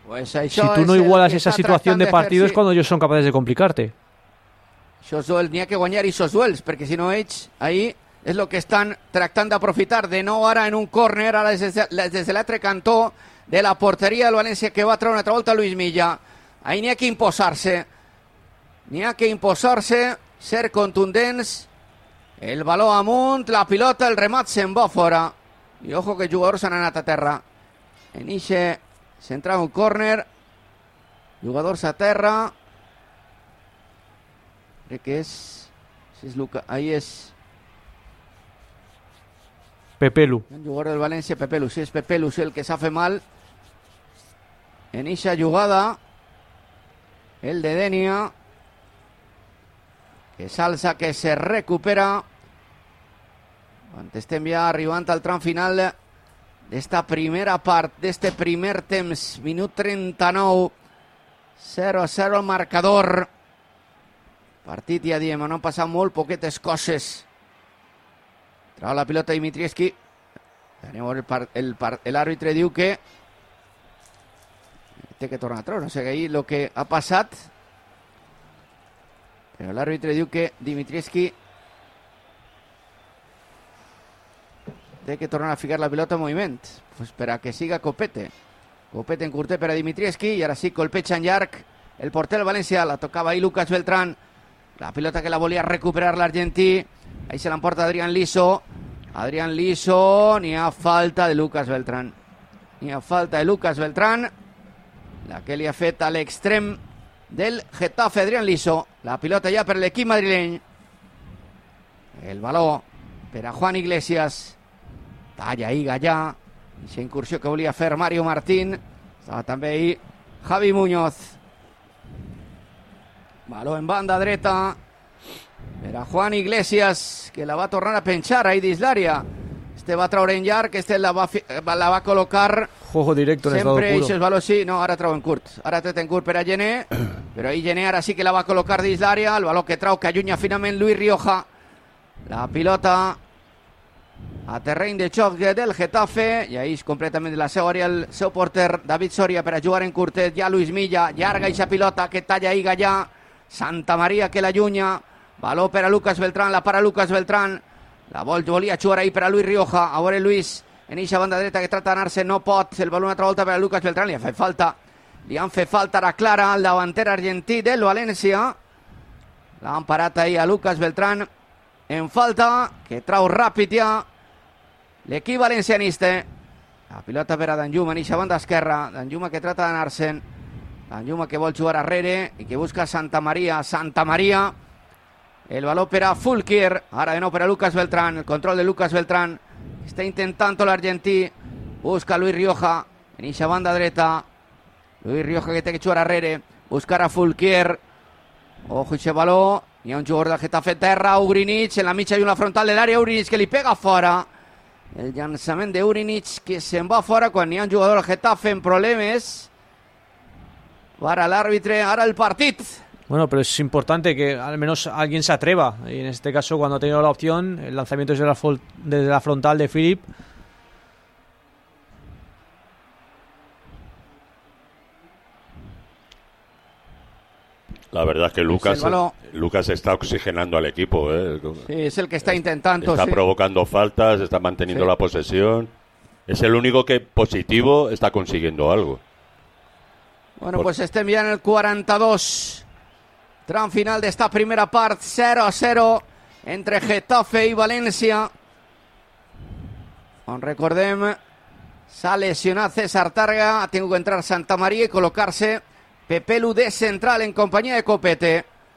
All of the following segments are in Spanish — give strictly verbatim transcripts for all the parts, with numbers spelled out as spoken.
Pues si tú no igualas esa situación de partido de és quan ells són capaços de complicar-te. Això és duel, n'hi ha que guanyar aquests duels, perquè si no ells, ahí és el que estan tractant d'aprofitar. De nou ara en un córner, ara des de l'altre cantó de la porteria del València, que va treure una altra volta Luis Milla. Ahí n'hi ha que imposar-se, n'hi ha que imposar-se, ser contundents. El baló amunt, la pilota, el remat se'n va fora. I ojo que els jugadors han anat a terra. En ixe s'entrava un córner, jugadors a terra. Crec que és... Si és Luca, ahí és... Pepelu. Un jugador del València, Pepelu. Si és Pepelu, si el que s'ha fet mal. En ixa jugada, el de Denia, que s'alça, que se recupera. Quan estem ja arribant al tram final d'esta primera part, d'este primer temps, minut trenta-nou, zero a zero el marcador. Partit, ja diem, no han passat molt poquetes coses. Trau la pilota Dimitrievski. L'àrbitre diu que té que tornar a treure. No sé, ahí lo que ha passat. Però l'àrbitre diu que Dimitrievski té que tornar a ficar la pilota en moviment. Pues per a que siga Copete. Copete en curtet per a Dimitrievski. I ara sí, colpeja en llarg el porter del València. La tocava ahí Lucas Beltrán. La pilota que la volia recuperar l'argentí. Ahí se l'emporta Adrián Liso. Adrián Liso. N'hi ha falta de Lucas Beltrán. N'hi ha falta de Lucas Beltrán. La que li ha fet a l'extrem del Getafe, Adrián Liso. La pilota ja per l'equip madrileny. El baló per a Juan Iglesias. Talla ahí Gallà. Aquesta incursió que volia fer Mario Martín. Estava també ahí Javi Muñoz. Baló en banda dreta per a Juan Iglesias, que la va tornar a penjar ahí dins l'àrea. Este va treure en llarg, este la va, la va col·locar juego directo en sempre, estado puro. Eixos valors, sí, no, ara trau en curt. Ara tret en curt per a Gené, però ahí Gené ara sí que la va col·locar dins l'àrea. El baló que trau, que allunya finalment Luis Rioja. La pilota a terreny de xoc del Getafe, i ahí és completament de la seva àrea el seu porter David Soria per a jugar en curtet. Ja Luis Milla, llarga eixa pilota que talla ahí Gallà. Santa Maria que l'allunya. Baló per a Lucas Beltrán, la para Lucas Beltrán. La vol, volia jugar ahí per a Luis Rioja. A veure Luis en eixa banda dreta que trata d'anar-se, no pot. El baló una altra volta per a Lucas Beltrán. Li ha fet falta. Li han fet falta ara clara al davanter argentí del València. L'han parat ahí a Lucas Beltrán en falta, que trau ràpid ja l'equip valencianista. La pilota per a Danjuma en eixa banda esquerra. Danjuma que trata d'anar-se'n. Danjuma que vol jugar arrere i que busca Santa Maria. Santa Maria. El baló per a Fulquier. Ara de nou per a Lucas Beltrán. El control de Lucas Beltrán. Està intentant l'argentí. Busca Luis Rioja en eixa banda dreta. Luis Rioja que té que jugar arrere. Buscar a Fulquier. Ojo eixe baló. Hi ha un jugador del Getafe terra. Ugrinic en la mitja i una frontal de l'àrea. Ugrinic que li pega fora. El llançament de Ugrinic que se'n va fora quan hi ha un jugador del Getafe en problemes. Para el árbitro, ahora el partido. Bueno, pero es importante que al menos alguien se atreva. Y en este caso, cuando ha tenido la opción, el lanzamiento es desde la, desde la frontal de Philip. La verdad es que Lucas, Lucas está oxigenando al equipo. ¿eh? Sí, es el que está intentando. Está sí. provocando faltas, está manteniendo sí. la posesión. Es el único que positivo está consiguiendo algo. Bueno, pues estem ja en el quaranta-dos. Tram final d'esta primera part, zero a zero entre Getafe i València. On recordem, s'ha lesionat César Targa, ha tingut que entrar Santa Maria i col·locar-se Pepelu de central en companyia de Copete.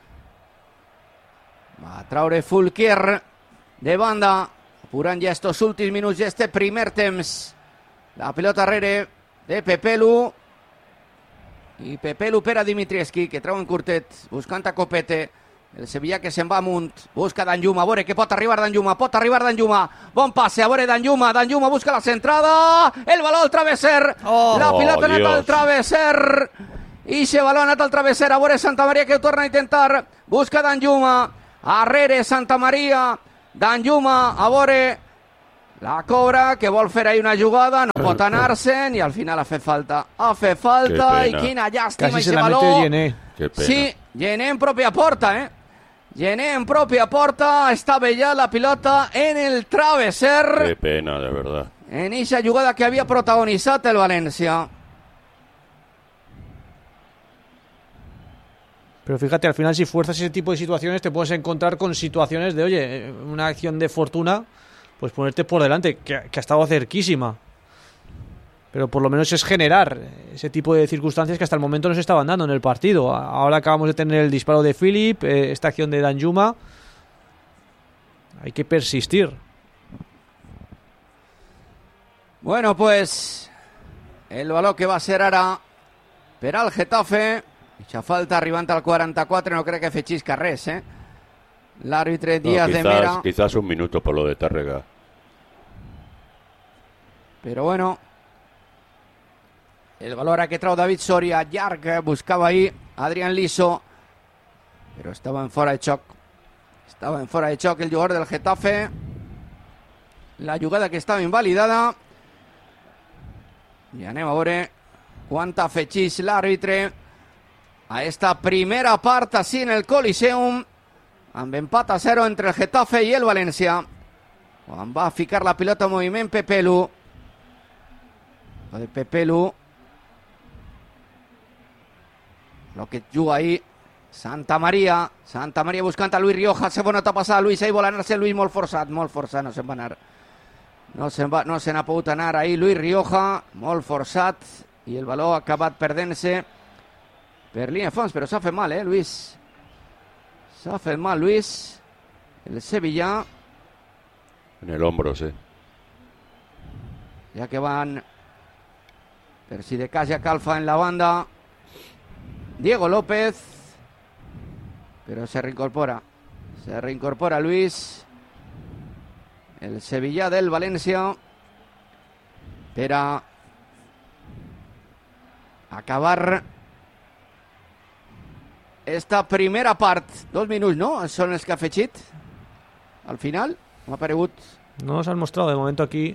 Va a traure Fulquier de banda, apurant ja estos últims minuts d'este primer temps. La pilota arrere de Pepelu. I Pepelu per a Dimitrievski, que treu en curtet, buscant a Copete. El Sevilla que se'n va amunt, busca Danjuma, a veure que pot arribar Danjuma, pot arribar Danjuma. Bon passe, a veure Danjuma, Danjuma busca la centrada, el baló al travesser, oh, la pilota ha anat al travesser, i se baló ha anat al travesser, a veure Santa Maria que ho torna a intentar, busca Danjuma, arrere Santa Maria, Danjuma, a veure, La cobra, que vol fer ahí una jugada, no pot anar-se'n i al final ha fet falta. Ha fet falta i quina llàstima. Casi i se la baló. mete Gené. Qué pena. Sí, Gené en propia porta, eh. Gené en propia porta, estava ja la pilota en el travesser. Qué pena, de verdad. En esa jugada que havia protagonitzat el València. Pero fíjate, al final si fuerzas ese tipo de situaciones te puedes encontrar con situaciones de, oye, una acción de fortuna, pues ponerte por delante, que, que ha estado cerquísima. Pero por lo menos es generar ese tipo de circunstancias que hasta el momento no se estaban dando en el partido. Ahora acabamos de tener el disparo de Philip, eh, esta acción de Danjuma. Hay que persistir. Bueno, pues el baló que va a ser ara per al Getafe. Eixa falta arribant al quaranta-quatre, no crec que fechisca res, eh? L'àrbitre No, Díaz quizás, de Mera. quizás un minuto por lo de Tárrega. Però bueno, el valor que trau David Soria, llarg, buscava ahí Adrián Liso, però estava en fora de xoc. Estava en fora de xoc el jugador del Getafe. La jugada que estava invalidada. I anem a veure quant afegeix l'àrbitre a esta primera part així en el Coliseum, amb empat a zero entre el Getafe i el València. Quan va ficar la pilota en moviment Pepelu. De Pepelu. Lo que juga ahí Santa Maria. Santa Maria buscant a Luis Rioja. Segona etapa passada Luis. Ahí vol anar-se Luis molt forçat. Molt forçat. No se'n va anar. No se'n va, no se n'ha pogut anar ahí Luis Rioja. Molt forçat. I el baló ha acabat perdent-se per línia de fons. Però s'ha fet mal, eh, Luis. S'ha fet mal, Luis. El Sevilla. En el hombro, sí. Ya que van per si de casa calfa en la banda Diego López, pero se reincorpora se reincorpora Luis, el Sevilla del Valencia, para acabar esta primera part. Dos minuts, no? Són els que ha afegit al final. M'ha paregut. No nos han mostrado de momento aquí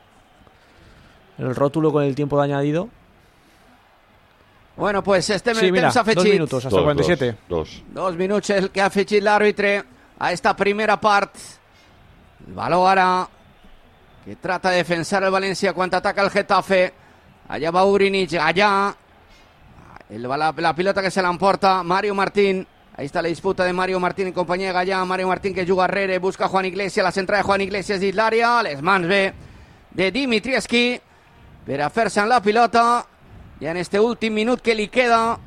el rótulo con el tiempo de añadido. Bueno, pues estem Sí, en el mira, temps afegit. dos minutos, hasta Dos, cuarenta y siete. dos, dos. Dos minuts el que ha afegit l'àrbitre a esta primera part. El baló ara que trata de defensar el València quan ataca el Getafe. Allà va Urinich, allà el, la, la pilota que se l'emporta Mario Martín. Ahí está la disputa de Mario Martín en compañía de Gallà. Mario Martín que juga arrere, busca a Juan Iglesias, la centrada de Juan Iglesias dins l'àrea, les mans bé de Dimitrievski per a fer-se en la pilota. I en este últim minut que li queda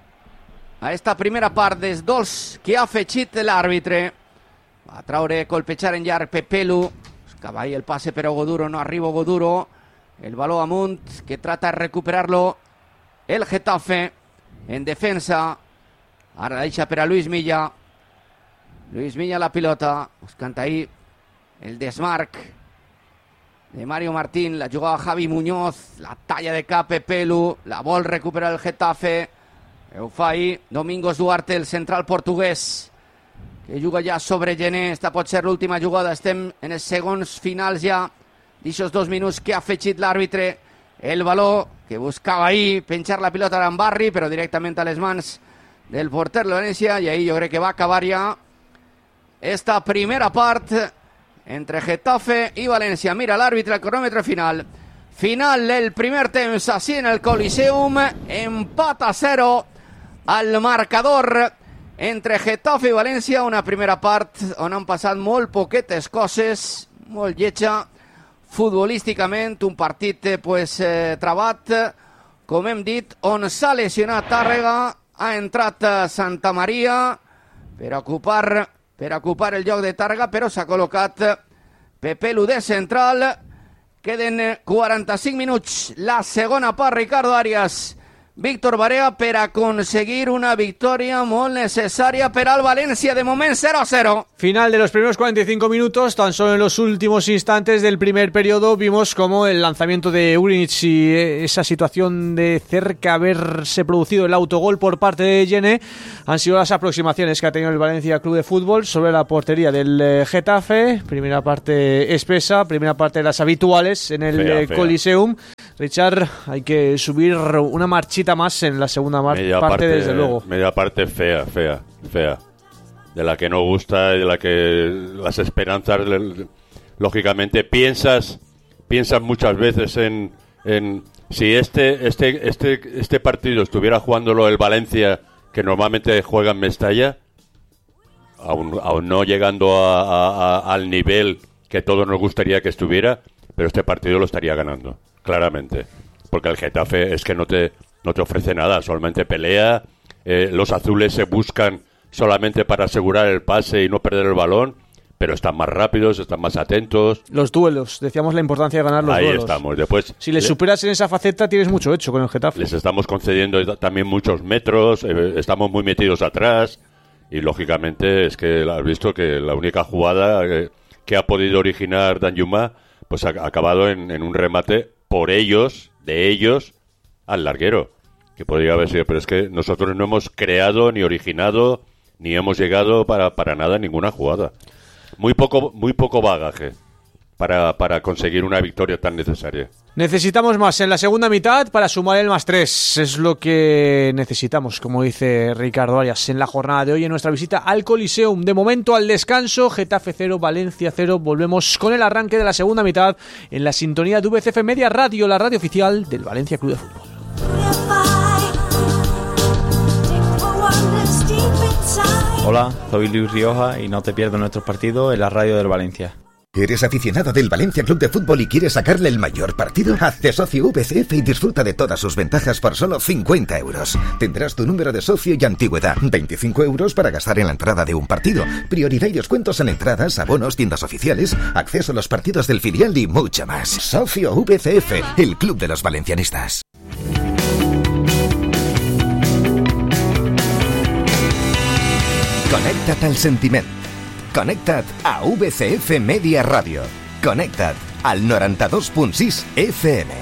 a esta primera part dels dos que ha afegit l'àrbitre. Va a traure, colpejar en llarg Pepelu. Buscava ahí el pase però Goduro, no arriba Goduro. El baló amunt que trata de recuperarlo el Getafe en defensa. Ara la deixa per a Luis Milla. Luis Milla la pilota. Buscant ahí el desmarc de Mario Martín. La jugava Javi Muñoz. La talla de cap Pepelu. La vol recuperar el Getafe. Ho fa ahí Domingos Duarte, el central portuguès, que juga ja sobre Gené. Esta pot ser l'última jugada. Estem en els segons finals ja d'aixòs dos minuts que ha afegit l'àrbitre. El baló que buscava ahí penjar la pilota en Barri, però directament a les mans del porter de València, i ahí jo crec que va acabar ja esta primera part entre Getafe i València. Mira l'àrbitre, el cronòmetre final. Final del primer temps, així en el Coliseum. Empat a zero al marcador entre Getafe i València. Una primera part on han passat molt poquetes coses, molt lletja futbolísticament. Un partit pues, eh, trabat, com hem dit, on s'ha lesionat Tàrrega. Ha entrat Santa Maria per ocupar, per ocupar el lloc de Tàrrega, però s'ha col·locat Pepelu de central. Queden quaranta-cinc minuts. La segona part, Ricardo Arias. Víctor Barea per aconseguir una victòria molt necessària per al València, de moment cero a cero. Final de los primeros cuarenta y cinco minutos, tan solo en los últimos instantes del primer periodo vimos como el lanzamiento de Urinic y esa situación de cerca haberse producido el autogol por parte de Yene han sido las aproximaciones que ha tenido el Valencia Club de Fútbol sobre la portería del Getafe. Primera parte espesa, primera parte de las habituales en el fea, fea. Coliseum. Richard, hay que subir una marchita más en la segunda mar- parte, parte, desde luego. Media parte fea, fea, fea. De la que no gusta y de la que las esperanzas, lógicamente, piensas piensas muchas veces en, en si este, este, este, este partido estuviera jugándolo el Valencia, que normalmente juega en Mestalla, aún, aún no llegando a, a, a, al nivel que todos nos gustaría que estuviera, pero este partido lo estaría ganando. Claramente, porque el Getafe es que no te no te ofrece nada, solamente pelea, eh, los azules se buscan solamente para asegurar el pase y no perder el balón, pero están más rápidos, están más atentos. Los duelos, decíamos la importancia de ganar los Ahí duelos. Ahí estamos, después... Si les superas en esa faceta tienes mucho hecho con el Getafe. Les estamos concediendo también muchos metros, eh, estamos muy metidos atrás y lógicamente es que has visto que la única jugada eh, que ha podido originar Danjuma pues ha, ha acabado en, en un remate por ellos, de ellos, al larguero, que podría haber sido, pero es que nosotros no hemos creado, ni originado, ni hemos llegado para, para nada a ninguna jugada. Muy poco, muy poco bagaje para, para conseguir una victoria tan necesaria. Necesitamos más en la segunda mitad para sumar el más tres. Es lo que necesitamos, como dice Ricardo Arias, en la jornada de hoy en nuestra visita al Coliseum. De momento al descanso, Getafe cero, Valencia cero. Volvemos con el arranque de la segunda mitad en la sintonía de V C F Media Radio, la radio oficial del Valencia Club de Fútbol. Hola, soy Luis Rioja y no te pierdas nuestros partidos en la radio del Valencia. ¿Eres aficionado del Valencia Club de Fútbol y quieres sacarle el mayor partido? Hazte socio V C F y disfruta de todas sus ventajas por solo cincuenta euros. Tendrás tu número de socio y antigüedad. veinticinco euros para gastar en la entrada de un partido. Prioridad y descuentos en entradas, abonos, tiendas oficiales, acceso a los partidos del filial y mucho más. Socio V C F, el club de los valencianistas. Connecta't al sentiment. Connecta't a V C F Media Radio. Connecta't al noranta-dos punt sis F M.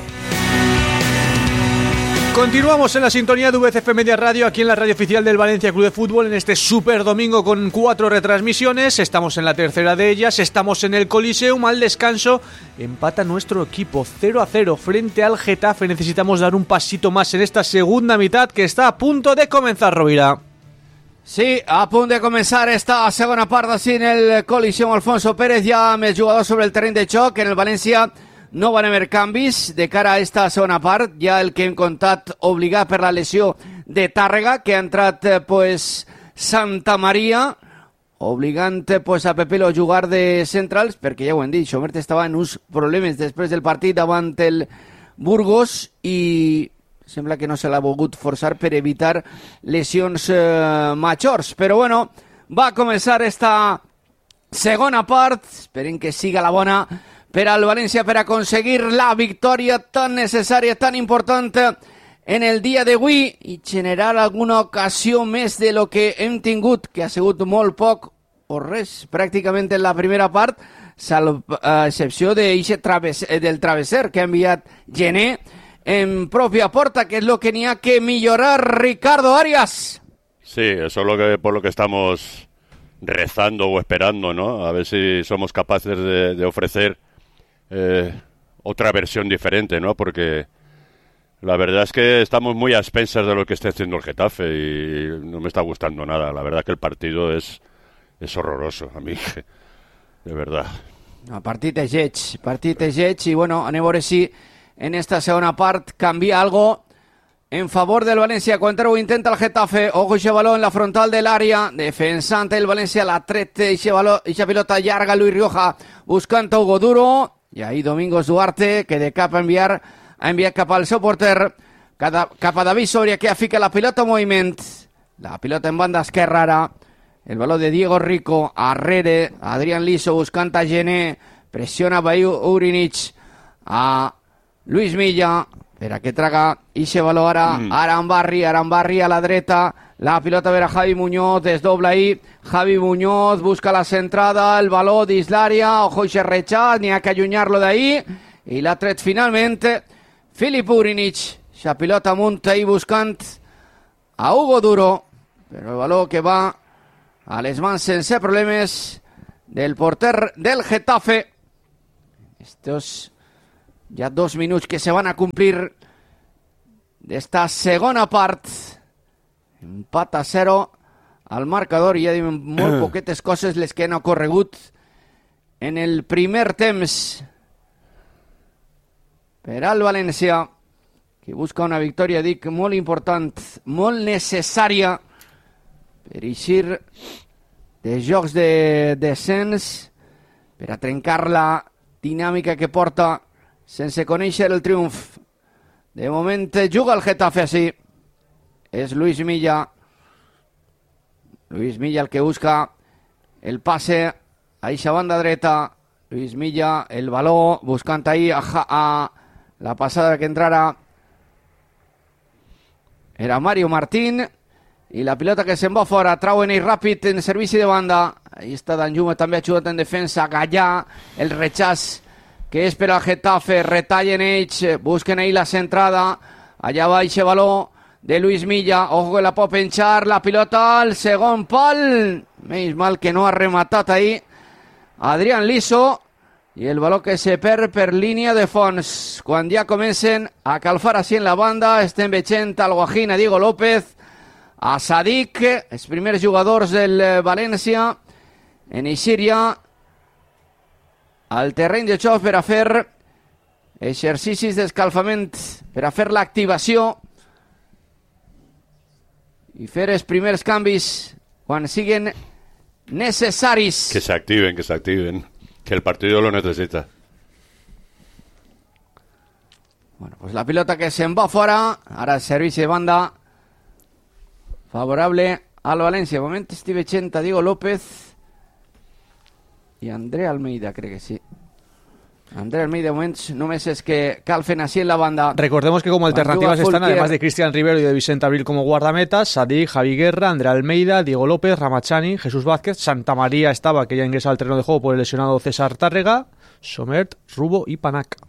Continuamos en la sintonía de V C F Media Radio, aquí en la radio oficial del Valencia Club de Fútbol, en este super domingo con cuatro retransmisiones. Estamos en la tercera de ellas, estamos en el Coliseum. Al descanso empata nuestro equipo cero a cero frente al Getafe. Necesitamos dar un pasito más en esta segunda mitad que está a punto de comenzar, Rovira. Sí, a punt de començar esta segona part d'ací en el Coliseum Alfonso Pérez, ja amb els jugadors sobre el terreny de joc. En el València no van haver canvis de cara a esta segona part, ja el que hem contat obligat per la lesió de Tàrrega, que ha entrat eh, pues, Santa Maria, obligant pues, a Pepelo a jugar de centrals, perquè ja ho hem dit, Xomert estava en uns problemes després del partit davant el Burgos i sembla que no se l'ha volgut forçar per evitar lesions eh, majors. Però bueno, va començar esta segona part. Esperem que siga la bona per al València per aconseguir la victòria tan necessària, tan important en el dia d'avui i generar alguna ocasió més de lo que hem tingut, que ha sigut molt poc o res, pràcticament en la primera part, salvo a excepció de traves, del travesser que ha enviat Gené en propia porta, que es lo que tenía que mejorar Ricardo Arias. Sí, eso es lo que por lo que estamos rezando o esperando, ¿no? A ver si somos capaces de, de ofrecer eh, otra versión diferente, ¿no? Porque la verdad es que estamos muy a expensas de lo que está haciendo el Getafe y no me está gustando nada. La verdad que el partido es, es horroroso, a mí, de verdad. No, partit de lleig, partit de lleig, i bueno, anem a veure si en esta segona part canvia algo en favor del València. Cuantero intenta el Getafe, ojo ese balón en la frontal del área, defensante el València, la trete, ese balón, esa pelota llarga, Luis Rioja buscando a Hugo Duro, y ahí Domingos Duarte, que de cap a enviar, ha enviat cap al seu porter, cap a David Soria, que fica la pilota en moviment, la pilota en banda esquerra ara, el balón de Diego Rico, arrere, Adrián Liso buscant a Gené, pressiona Bayu Urinic, a Luis Milla, Espera que traga y se való ara mm. Arambarri, Arambarri a la dreta, la pilota verá Javi Muñoz, desdobla ahí, Javi Muñoz busca la centrada, el baló d'Islària, ojo y se rechaza, ni hay que allunyar-lo d'ahí, i l'ha tret finalment Filip Ugrinic, la pilota munta ahí buscant a Hugo Duro, però el baló que va a les mans sense problemes del porter del Getafe. Estos ya dos minuts que se van a complir d'esta segona part. Empat a zero al marcador i ja diuen molt poquetes coses les que han ocorregut en el primer temps per al València, que busca una victòria, dic, molt important, molt necessària per eixir de jocs de descens, per a trencar la dinàmica que porta sense conèixer el triomf. De moment juga el Getafe així. És Luis Milla. Luis Milla el que busca el passe a eixa banda dreta. Luis Milla, el baló, buscant ahí a, a la passada que entrara era Mario Martín. I la pilota que se'n va fora, trauen ell ràpid en servici de banda. Ahí està Danjuma, també ha ajudat en defensa. Gallà, el rechaç que és per al Getafe, retallen ells, busquen ahí la centrada, allà va eixe baló de Luis Milla, ojo que la pot penjar, la pilota al segon pal, menys mal que no ha rematat ahí Adrián Liso, i el baló que se perd per línia de fons, quan ja comencen a calfar així en la banda, estem veient al Guajín, a Diego López, a Sadik, els primers jugadors del València, en eixir ja al terreny de joc per a fer exercicis d'escalfament, per a fer l'activació i fer els primers canvis quan siguen necessaris. Que se activen, que se activen, que el partido lo necesita. Bueno, pues la pilota que se'n va fora, ara el servici de banda favorable al València. De moment estic veient a Diego López i André Almeida, crec que sí. André Almeida, de moments, només és que calfen así en la banda. Recordemos que como alternativas están, además de Cristian Rivero y de Vicente Abril como guardametas, Sadik, Javi Guerra, André Almeida, Diego López, Ramachani, Jesús Vázquez, Santa María estaba, que ya ingresa al terreno de juego por el lesionado César Tárrega, Somert, Rubo y Panac.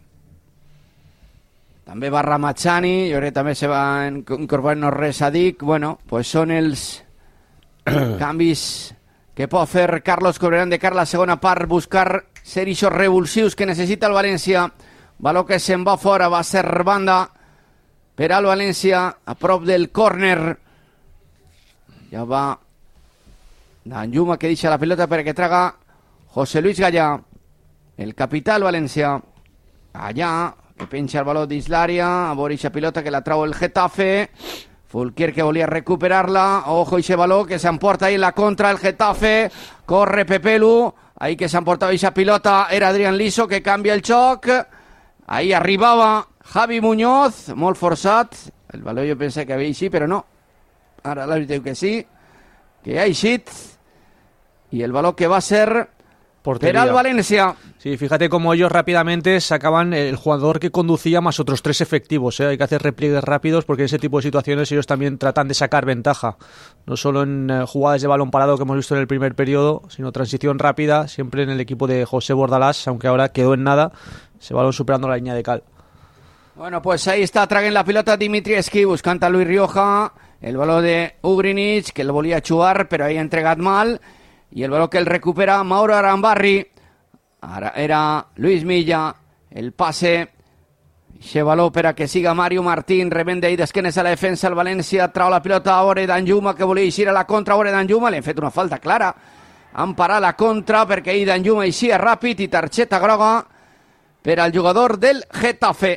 També va Ramachani, jo crec que també se va incorporar no res Sadik. Bueno, pues són els canvis que pot fer Carlos Corberán de cara a la segona part, buscar ser eixos revulsius que necessita el València. Baló que se'n va fora, va ser banda per al València, a prop del córner. Ja va Danjuma, que deixa la pilota perquè traga José Luis Gallà, el capità del València. Allà, que penja el baló d'Islària, a veure eixa pilota que la trau el Getafe. Fulquier que volia recuperar-la, ojo eixe baló que s'emporta ahí la contra el Getafe, corre Pepelu, ahí que s'emportava eixa pilota era Adrián Liso, que canvia el xoc, ahí arribava Javi Muñoz, molt forçat, el baló jo pensé que havia eixit, però no, ara l'àrbitre diu que sí, que ha eixit, i el baló que va ser portería. Per al Valencia. Sí, fíjate cómo ellos rápidamente sacaban el jugador que conducía más otros tres efectivos, ¿eh? Hay que hacer repliegues rápidos porque en ese tipo de situaciones ellos también tratan de sacar ventaja. No solo en eh, jugadas de balón parado que hemos visto en el primer periodo, sino transición rápida, siempre en el equipo de José Bordalás, aunque ahora quedó en nada, ese balón superando la línea de cal. Bueno, pues ahí está, traguen la pilota Dimitrievski, buscant a Luis Rioja, el balón de Ugrinic, que el volia xuar, però ahí ha entregat mal, i el balón que el recupera Mauro Arambarri. Ara era Luis Milla, el passe, aquest baló per a que siga Mario Martín, rebent d'ahir d'esquenes a la defensa, el València trau la pilota a Ore Danjuma, que volia eixir a la contra, Ore Danjuma, li han fet una falta clara, han parat la contra perquè ahir Danjuma eixia ràpid i targeta groga per al jugador del Getafe,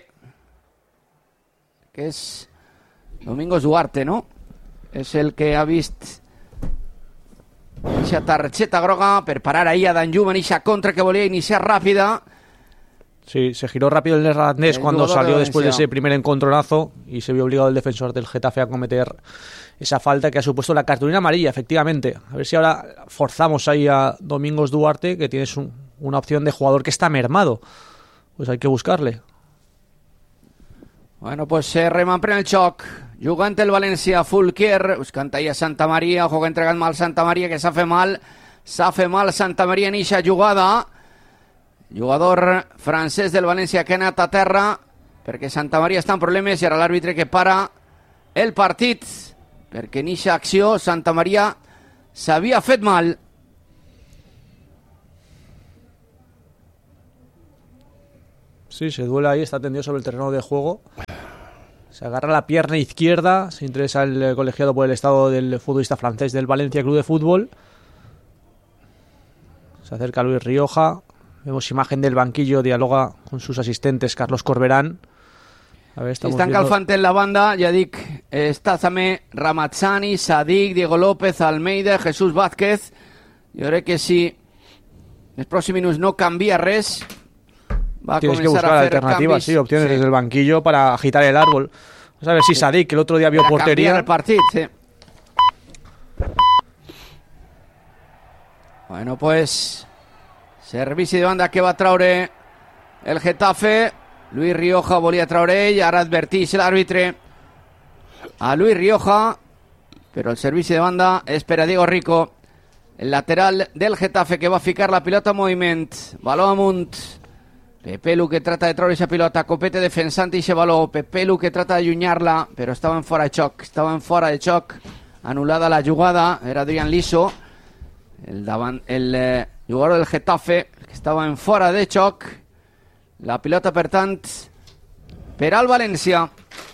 que és Domingos Duarte, no? És el que ha vist esa tarjeta groga per parar ahí a Danjuma en esa contra que volía iniciar rápida. Sí, se giró rápido el neerlandés cuando salió de después de ese primer encontronazo y se vio obligado el defensor del Getafe a cometer esa falta que ha supuesto la cartulina amarilla, efectivamente. A ver si ahora forzamos ahí a Domingos Duarte, que tienes un, una opción de jugador que está mermado. Pues hay que buscarle. Bueno, pues se remanprèn el xoc. Jugant el València, Fulquier, buscant ahí a Santa Maria, ojo que entregant mal Santa Maria, que s'ha fet mal, s'ha fet mal Santa Maria en eixa jugada. Jugador francès del València que ha anat a terra, perquè Santa Maria està en problemes, i ara l'àrbitre que para el partit, perquè en eixa acció Santa Maria s'havia fet mal. Sí, se duele ahí, está tendido sobre el terreno de juego. Se agarra la pierna izquierda, se interesa el colegiado por el estado del futbolista francés del Valencia Club de Fútbol. Se acerca Luis Rioja. Vemos imagen del banquillo, dialoga con sus asistentes Carlos Corberán. A ver, estamos Estan viendo... calfant en la banda, ja dic, està també Ramazzani, Sadik, Diego López, Almeida, Jesús Vázquez. Jo crec que si els pròxims minuts no canvia res, va a Tienes que comenzar buscar a hacer alternativas, cambios. sí, opciones Sí. desde el banquillo para agitar el árbol. Vamos a ver si Sadik, que el otro día vio Per a portería. canviar el partit, sí. Bueno, pues servici de banda que va traure el Getafe. Luis Rioja volia traure ell, ara adverteix l'àrbitre a Luis Rioja, però el servici de banda és per a Diego Rico, el lateral del Getafe, que va ficar la pilota en moviment. Baló amunt. Pepelu que trata de traure esa pilota, Copete defensant eixe baló, Pepelu que trata d'allunyar-la, però estava en fora de xoc, estava en fora de xoc, anul·lada la jugada, era Adrián Liso, el, davant, el eh, jugador del Getafe, que estava en fora de xoc. La pilota, per tant, per al València.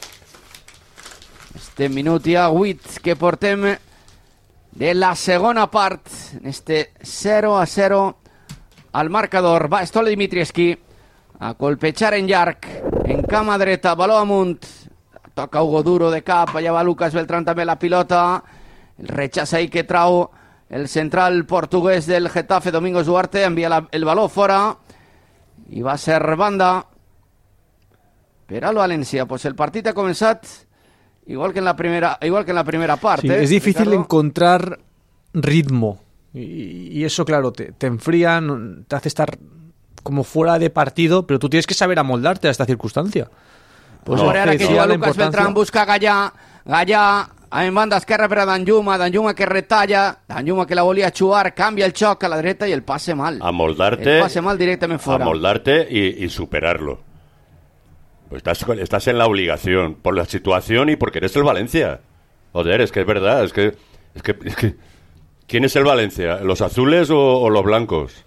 Este minut ja vuit que portem de la segona part, en este zero a zero al marcador. Va Stole Dimitrievski a colpejar en llarg, en cama dreta, baló amunt, toca Hugo Duro de cap, allà va Lucas Beltrán també la pilota, el rechaç ahí que trau el central portuguès del Getafe, Domingos Duarte, envia la, el baló fora, i va ser banda per al València. Pues el partit ha començat igual que en la primera, igual que en la primera part. Sí, ¿eh, es difícil Ricardo? encontrar ritmo. Y, y eso, claro, te, te enfría, no- te hace estar como fuera de partido, pero tú tienes que saber amoldarte a esta circunstancia. Pues Ahora, es ara que que sí, juga la Lucas importancia- Beltrán, busca Gallà, Gallà en banda esquerra per a Danjuma, Danjuma que retalla, Danjuma que la volia xuar, canvia el xoc a la dreta i el passe mal. Amoldarte, El passe mal directament fora. amoldarte y, y superarlo. Pues estás, con- estás en la obligación, por la situación y porque eres el Valencia. Joder, es que es verdad, es que, es que, es que ¿quién es el Valencia? ¿Los azules o, o los blancos?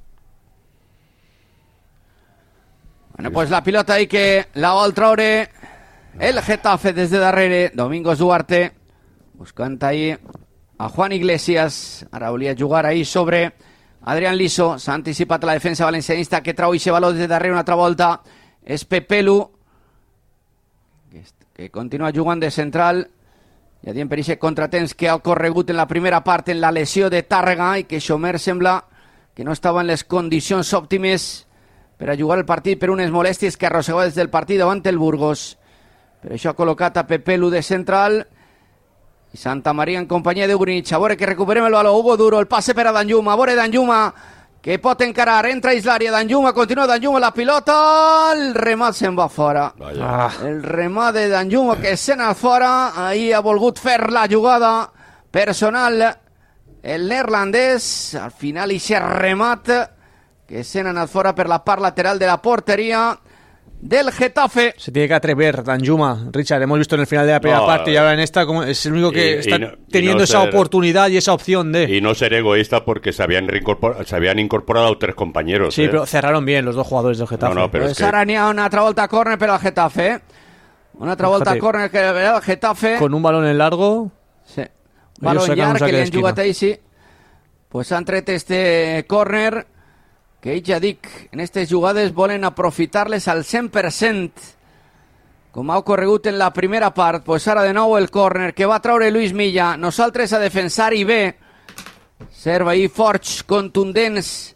Bueno, pues la pilota ahí que la vol traure el Getafe des de darrere, Domingos Duarte, buscant ahí a Juan Iglesias, ara volia jugar ahí sobre Adrián Liso, s'ha anticipat la defensa valencianista que trau ixe baló des de darrere una altra volta, és Pepelu, que, est- que continua jugant de central, ja diem per ixe contratemps que ha ocorregut en la primera part en la lesió de Tàrrega i que Xomer sembla que no estava en les condicions òptimes per a jugar el partit per unes molèsties que arrossegava des del partit davant el Burgos. Per això ha col·locat a Pepelu de central i Santa Maria en companyia de Ugrich. A veure que recuperem el baló. Hugo Duro, el passe per a Danjuma. A veure Danjuma, que pot encarar. Entra Islària, Danjuma, continua Danjuma la pilota. El remat se'n va fora. Vaya. Ah, El remat de Danjuma que se n'ha fora. Ahir ha volgut fer la jugada personal el neerlandès. Al final ixe remat que se n'ha anat fora per la part lateral de la porteria del Getafe. se tiene que atrever Danjuma, Richard. Hemos visto en el final de la primera No, parte y ahora en esta como es el único que y- y está no- y teniendo no esa ser- oportunidad y esa opción de... Y no ser egoísta porque se habían, reincorpor- se habían incorporado tres compañeros. Sí, ¿eh? pero cerraron bien los dos jugadores del Getafe. No, no, pero Pues es que... ara n'hi ha una altra volta a córner per al Getafe. eh? Una altra volta a Fíjate. córner que per al Getafe. Con un balón en largo... Sí. Balón sacan un llarg saque que li de han jugat ahí, sí. Pues han tret este córner que ells, ja dic, en aquestes jugades volen aprofitar-les al cent per cent, com ha ocorregut en la primera part. Pues ara de nou el córner que va traure Luis Milla. Nosaltres a defensar i bé. Serva ahí forts, contundents.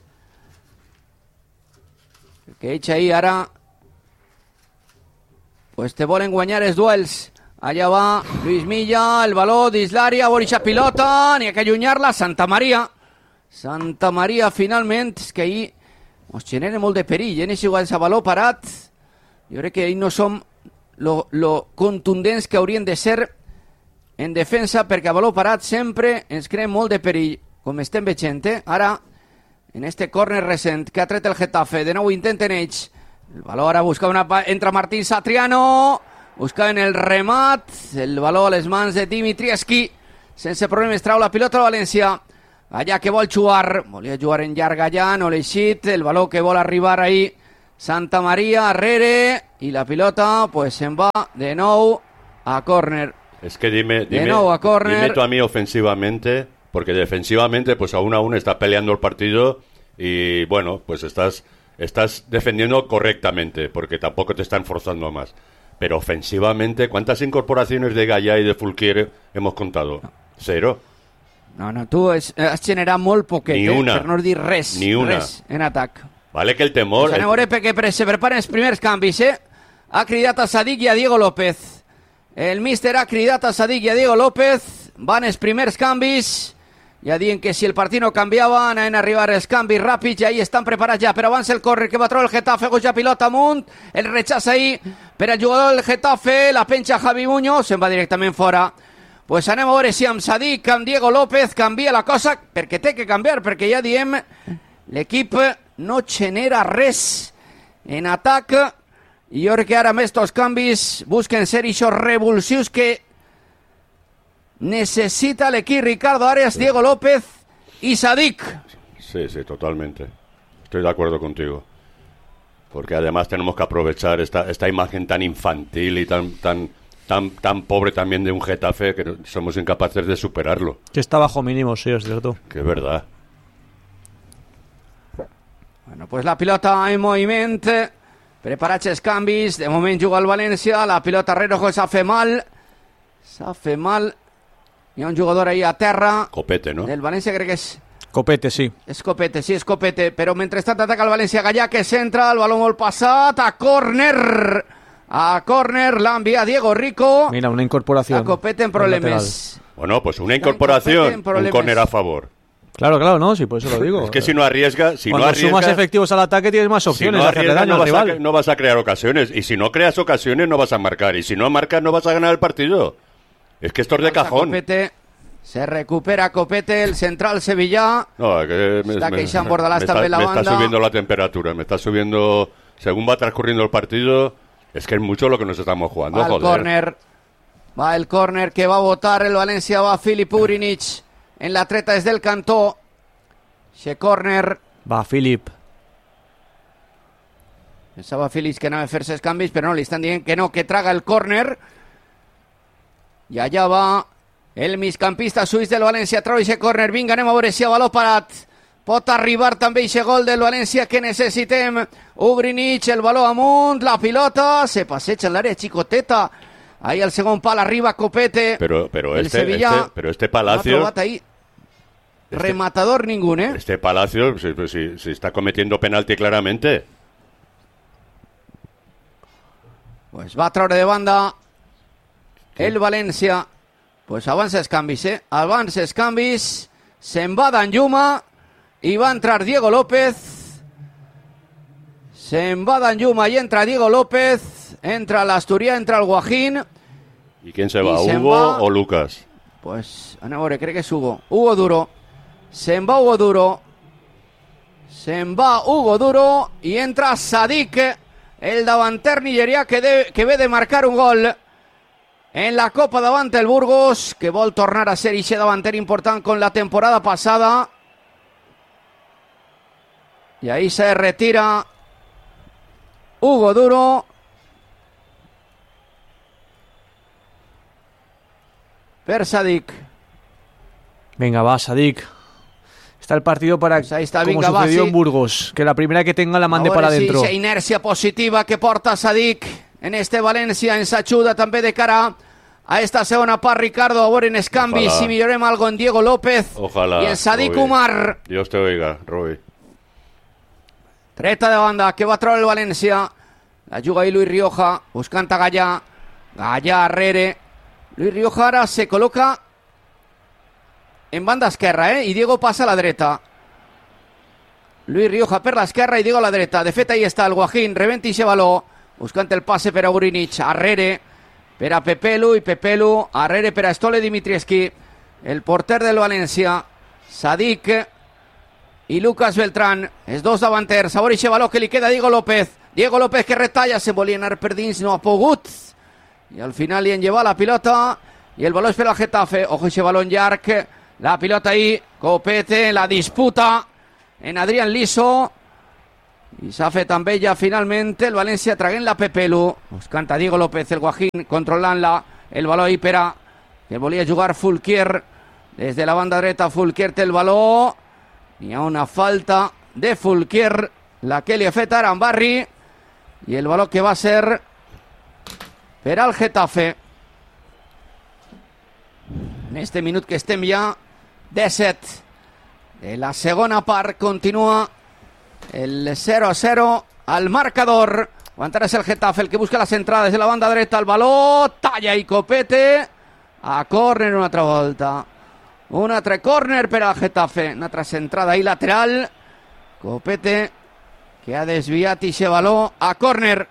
Que ells ahí ara pues te volen guanyar els duels. Allà va Luis Milla, el baló d'Islària, Borixa pilota, n'hi ha que allunyar-la, Santa Maria. Santa Maria, finalment, és que ahir ens genera molt de perill, eh, si jugades a baló parat. Jo crec que ahir no som lo, lo contundents que haurien de ser en defensa, perquè a valor parat sempre ens creen molt de perill, com estem veient, eh? Ara, en este córner recent que ha tret el Getafe, de nou intenten ells, el valor ara busca una... entra Martín Satriano, buscaven el remat, el valor a les mans de Dimitrievski, sense problemes trau la pilota a València. Allà que vol jugar, volia jugar en llarg allà, no l'ha eixit, el valor que vol arribar ahí, Santa Maria, arrere, i la pilota pues se'n va de nou a córner. Es que dime, dime, de nou a córner. Dime tú a mí ofensivamente, porque defensivamente pues aún aún estás peleando el partido y bueno, pues estás, estás defendiendo correctamente, porque tampoco te están forzando más. Pero ofensivamente, ¿cuántas incorporaciones de Gallà y de Fulquier hemos contado? Cero. No, no, tu has, has generat molt poquet, Ni eh? una. Per no dir res, Ni una. res en atac. Vale que el temor... Pues anem a veure perquè se preparen els primers canvis, eh? Ha cridat a Sadik i a Diego López. El míster ha cridat a Sadik i a Diego López. Van els primers canvis. Ja diuen que si el partit no canviava, anaven a arribar els canvis ràpids i ahí estan preparats ja. Però abans el córrer que va treure el Getafe, goja pilota amunt, el rechaç ahí per al jugador del Getafe, la penja Javi Muñoz, se'n va directament fora. Pues anem a veure si amb Sadik, amb Diego López, canvia la cosa, perquè té que canviar, perquè ja diem, l'equip no genera res en atac, i jo crec que ara amb estos canvis busquen ser eixos revulsius que necesita l'equip Ricardo Arias, Diego López y Sadik. Sí, sí, totalmente. Estoy de acuerdo contigo. Porque además tenemos que aprovechar esta, esta imagen tan infantil y tan, tan, tan, tan pobre también de un Getafe que no- somos incapaces de superarlo. Que está bajo mínimo, sí, es cierto. Que es verdad. Bueno, pues la pilota en moviment, preparats els canvis, de moment juga el València, la pilota Rerojo s'ha fet mal, s'ha fet mal, hi ha un jugador ahí a terra, Copete, ¿no? del València crec que és, Copete, sí. és Copete, sí, és Copete, però mentrestant ataca el València, Gallà que centra, el baló molt passat, a córner, a córner, l'envia Diego Rico, Mira, una incorporación. a Copete en al lateral. problemes. Bueno, pues una Está incorporación, Copete en un problemas. córner a favor. Claro, claro, no, sí, por eso lo digo. Es que si no arriesga, si Cuando no arriesga, sumas efectivos al ataque tienes más si opciones no de hacerle arriesga, daño no al vas, a, rival. cre- no vas a crear ocasiones. Y si no creas ocasiones, no vas a marcar. Y si no marcas, no vas a ganar el partido. Es que esto es de Alza cajón. Copete, se recupera Copete, el central sevillà. No, que me, Està me- queixant Bordalàs me també está, la me está banda. subiendo la temperatura, me está subiendo... Según va transcurriendo el partido, es que es mucho lo que nos estamos jugando, Va el joder. córner, va el córner que va a votar el València, va Filip Urinich en la treta des del cantó. Ese córner, Va, Philip. pensava Filip que anava a fer-se els canvis, però no, li estan dient que no, que traga el córner. I allà va el migcampista suís del València, trau ese córner, vinga, anem a veure si a valor parat pot arribar també ese gol del València que necessitem. Ugrinic, el baló amunt, la pilota, se passeja en l'àrea xicoteta, ahí al segon pal arriba Copete. Pero, pero, el este, Sevilla este, pero este no ha Palacio... trobat ahí rematador ningún, eh? Este Palacio se, se- se está cometiendo penalti claramente. Pues va a traure de banda el València. Pues avança els canvis, eh? Avança els canvis. Se'n va Danjuma i va entrar Diego López. Se'n va Danjuma i entra Diego López. Entra l'Asturià, entra el Guajín. ¿Y quién se Y va? se ¿Hugo va- o Lucas? Pues, anem a veure, crec que és Hugo. Hugo Duro. Se'n va Hugo Duro. Se'n va Hugo Duro i entra Sadik, el davanter nigerià que, de, que ve de marcar un gol en la Copa davant el Burgos, que vol tornar a ser ixe davanter important con la temporada passada. Y ahí se retira Hugo Duro. Per Sadik. Venga, va, Sadik. Está el partido para, Pues ahí está, como venga, va, sucedió sí. en Burgos, que la primera que tenga la mande A para veure si adentro. esa inercia positiva que porta Sadik en este València ens ajuda també de cara a esta segona part, Ricardo. A veure en els canvis Ojalá. si millorem algo en Diego López Ojalá. i en Sadik Robi. Umar. Dios te oiga, Roby. Treta de banda que va treure el València. La juga ahí Luis Rioja buscant a Gallà. Gallà arrere. Luis Rioja ara se col·loca en banda esquerra, eh? I Diego passa a la dreta. Luis Rioja per l'esquerra i Diego a la dreta. De fet, ahí està el Guajín, rebenta ixe baló. buscant el passe per a Ugrinich, Arrere per a Pepelu i Pepelu, Arrere per a Stole Dimitrievski, el porter del València, Sadik i Lucas Beltrán, els dos davanters. A veure aquest baló que li queda a Diego López, Diego López que retalla, se volia anar per dins, no ha pogut, i al final li han llevat la pilota i el baló és per al Getafe. Ojo aquest baló en llarg, la pilota ahí, Copete, la disputa en Adrián Liso, i s'ha fet amb ella finalment el València traguent la Pepelu, buscant a Diego López, el Guajín controlant-la, el baló ahí per a que volia jugar Fulquier des de la banda dreta. Fulquier té el baló, hi ha una falta de Fulquier, la que li ha fet ara en Barri, i el baló que va ser per al Getafe. En este minut que estem ja disset de la segona part, continua el cero a cero al marcador. Aguantarà el Getafe, el que busca las entrades de la banda dreta, el baló, talla i Copete a córner una altra volta, un altre córner per al Getafe, una altra centrada ahí lateral, Copete que ha desviat ixe baló a córner.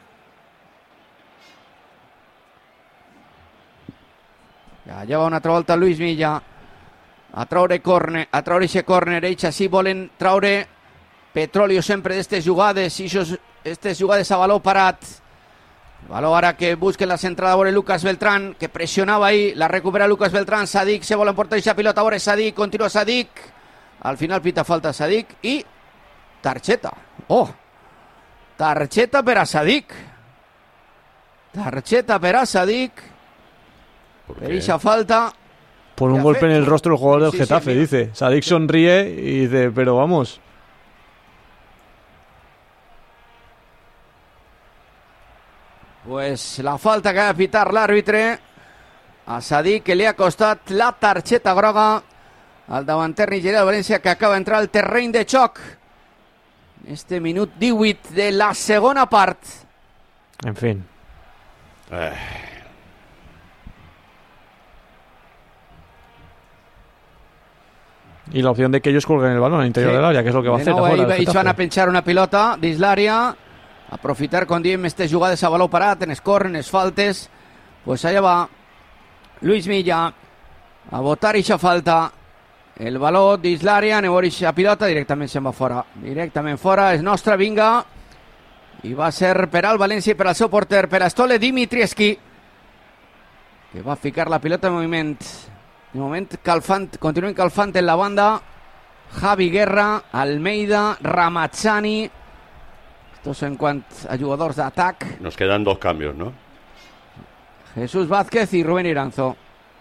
Ja, ja va una altra volta Luis Milla a traure córner, a traure ixe córner. Ells així volen traure petróleo sempre d'estes jugades, i aquestes jugades a baló parat. Baló ara que busquen la centrada a veure Lucas Beltrán, que pressionava ahí, la recupera Lucas Beltrán. Sadik se vol emportar aquesta pilota, a veure Sadik, continua Sadik, al final pita falta Sadik i targeta. Oh, targeta per a Sadik, targeta per a Sadik per esa falta. Por un golpe en el rostro del jugador del sí, Getafe, sí, dice. Sadik sonríe y dice, pero vamos. Pues la falta que va a pitar l'àrbitre a Sadik, que li ha costat la targeta groga al davanter nigerià del València, que acaba d'entrar al terreny de xoc. Este minut divuit de la segona part. En fin. Eh. Y la opción de que ellos colguen el balón al interior sí. del área, que es lo que va a hacer. No, ahora, ells van a penchar una pilota dins l'àrea, aprofitar, com diem, aquestes jugades a baló parat, en escorren, en es faltes. Pues allà va Luis Milla a botar ixa falta. El baló dins l'àrea, anem a veure ixa pilota, directament se'n va fora. Directament fora, és nostra, vinga. I va ser per al València i per al seu porter, per a Stole Dimitrievski, que va ficar la pilota en moviment. De moment, calfant, continuen calfant en la banda Javi Guerra, Almeida, Ramazzani. Estos en quant a jugadors d'atac. Nos quedan dos cambios, ¿no? Jesús Vázquez i Rubén Iranzo.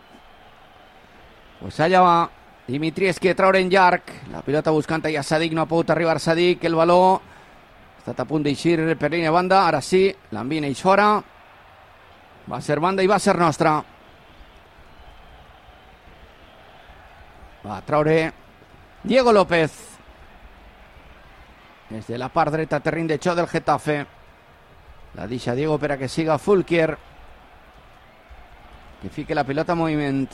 Pues allà va Dimitrievski a traure en llarg. La pilota buscant allà Sadik, no ha pogut arribar Sadik. El baló ha estat a punt d'eixir per línia de banda. Ara sí, l'envien ells fora. Va ser banda i va ser nostra. Va a traure Diego López des de la part dreta, terreny de xoc del Getafe. La deixa Diego per a que siga Fulquier, que fique la pilota en moviment.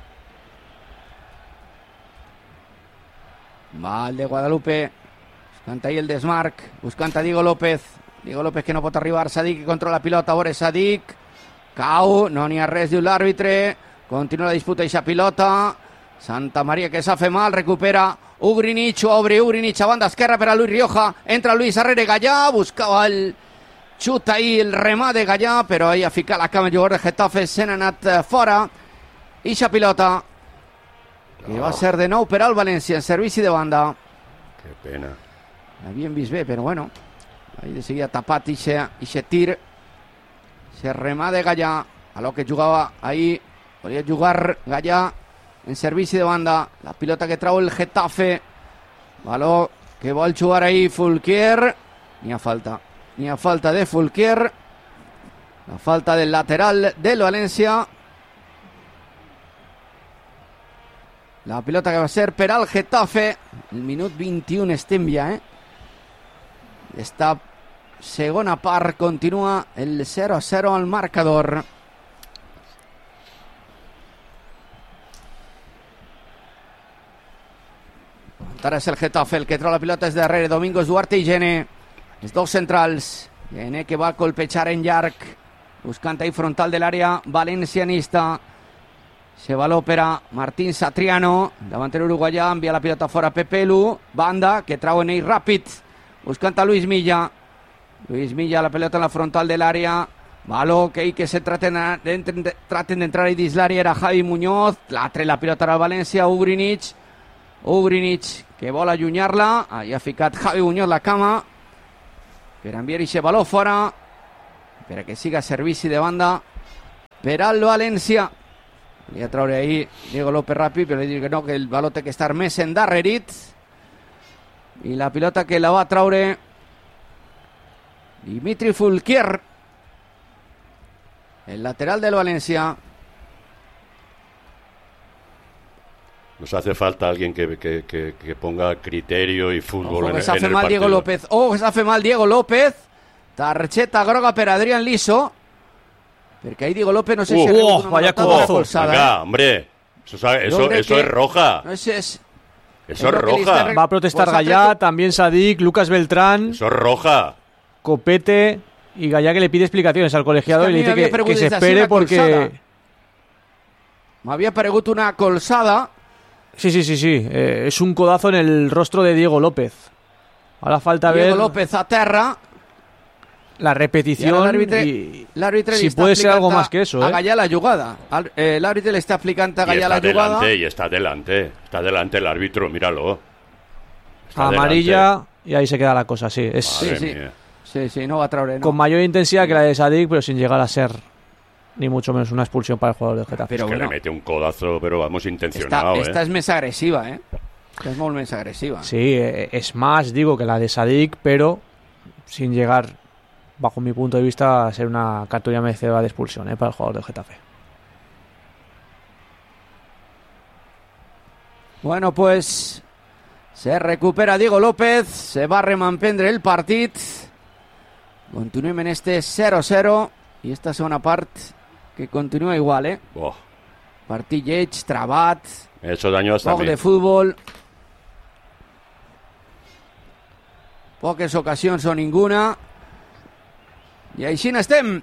Va el de Guadalupe, buscant ahí el desmarc, buscant a Diego López. Diego López que no pot arribar. Sadik que controla la pilota, a veure Sadik, cau, no n'hi ha res, diu l'àrbitre. Continua la disputa i aquesta pilota. Santa Maria que s'ha fet mal, recupera Ugrinich, obre Ugrinich a banda esquerra per a Luis Rioja, entra Luis Arrere Gallà, buscava el xut ahí, el remat de Gallà, però ahí ha ficat la cama el jugador de Getafe, se n'ha anat fora. I aquesta pilota que va ser de nou per al València en servici de banda. Que pena. L'havien vist bé, però bueno, ahí de seguida tapat ixe tir, se remat de Gallà, a lo que jugava ahí, volia jugar Gallà en servici de banda. La pilota que trau el Getafe, baló que vol jugar ahí Fulquier. N'hi ha falta, n'hi ha falta de Fulquier, la falta del lateral del València. La pilota que va ser per al Getafe. El minut vint-i-u estem ja, eh? Esta segona part continua el cero a cero al marcador. Ara és el Getafe el que trau la pilota és darrere. Domingos Duarte i Gene, els dos centrals. Tiene que va a colpechar en Yark. Buscando ahí frontal del área valencianista. Se va l'òpera Martín Satriano, davantero uruguayà, envia la pilota fora a Pepelu, banda, que trau en ell ràpid, buscant a Luis Milla. Luis Milla, la pelota en la frontal del área, baló que, que se traten, de, traten de entrar ahí dins l'àrea, era Javi Muñoz, la tre la pilota al València, Ugrinic, Ugrinic, que vol allunyar-la, ahí ha ficat Javi Muñoz la cama, per enviar aquest baló fora, per a que siga servici de banda per al València. Volia traure ahí Diego López ràpid, però li dic que no, que el baló té que estar més endarrerit. I la pilota que la va traure Dimitri Fulquier, el lateral del Valencia. Nos hace falta alguien que, que, que, que ponga criterio y fútbol. Ojo, en, que s'ha en fet el mal partido. Diego López. Ojo, que s'ha fet mal Diego López. Targeta groga per Adrián Liso. Perquè ahí Diego López no sé Uh, si ha rebut una vaya manotada codazo. colzada, Venga, eh. hombre. Eso, sabe- Yo eso, creo eso que- es roja. No sé, es, Eso es es lo que le roja. está Va a protestar Pues ha Gallá, traído- también Sadik, Lucas Beltrán, Eso es roja. Copete y Gallá, que le pide explicaciones al colegiado Es que a y mí le me dice había que, que preguntado se desde así espere una colzada. porque... m'havia paregut una colzada. Sí, sí, sí, sí. eh, es un codazo en el rostro de Diego López. Ahora falta Diego ver López a terra. la I ara repetición l'àrbitre y... l'àrbitre si li està puede ser explicant algo a- más que eso, a eh. Gallá la jugada. Al- eh, l'àrbitre le està explicant a Y Gallá está la jugada. delante, y está delante. Está delante el árbitro, míralo. Está amarilla delante. y ahí se queda la cosa, sí. Es Madre Sí, sí. mía. Sí, sí, no va a traure, no. con mayor intensidad que la de Sadik, pero sin llegar a ser ni mucho menos una expulsión para el jugador del Getafe. Pero Es que bueno, le mete un codazo, pero vamos esta, intencionado, esta ¿eh? és més agressiva, eh? Esta és molt més agressiva. Sí, eh, es más, digo, que la de Sadik, pero sin llegar, bajo mi punto de vista, a ser una cartulina merecedora de expulsión, eh, para el jugador del Getafe. Bueno, pues se recupera Diego López, se va a remampendre el partit. Continuem en este cero cero i esta segona part que continua igual, eh? Buah, Partit lleig, trabat, me ha hecho daño hasta a poc mí. de futbol, poques ocasions o ninguna, i així n'estem.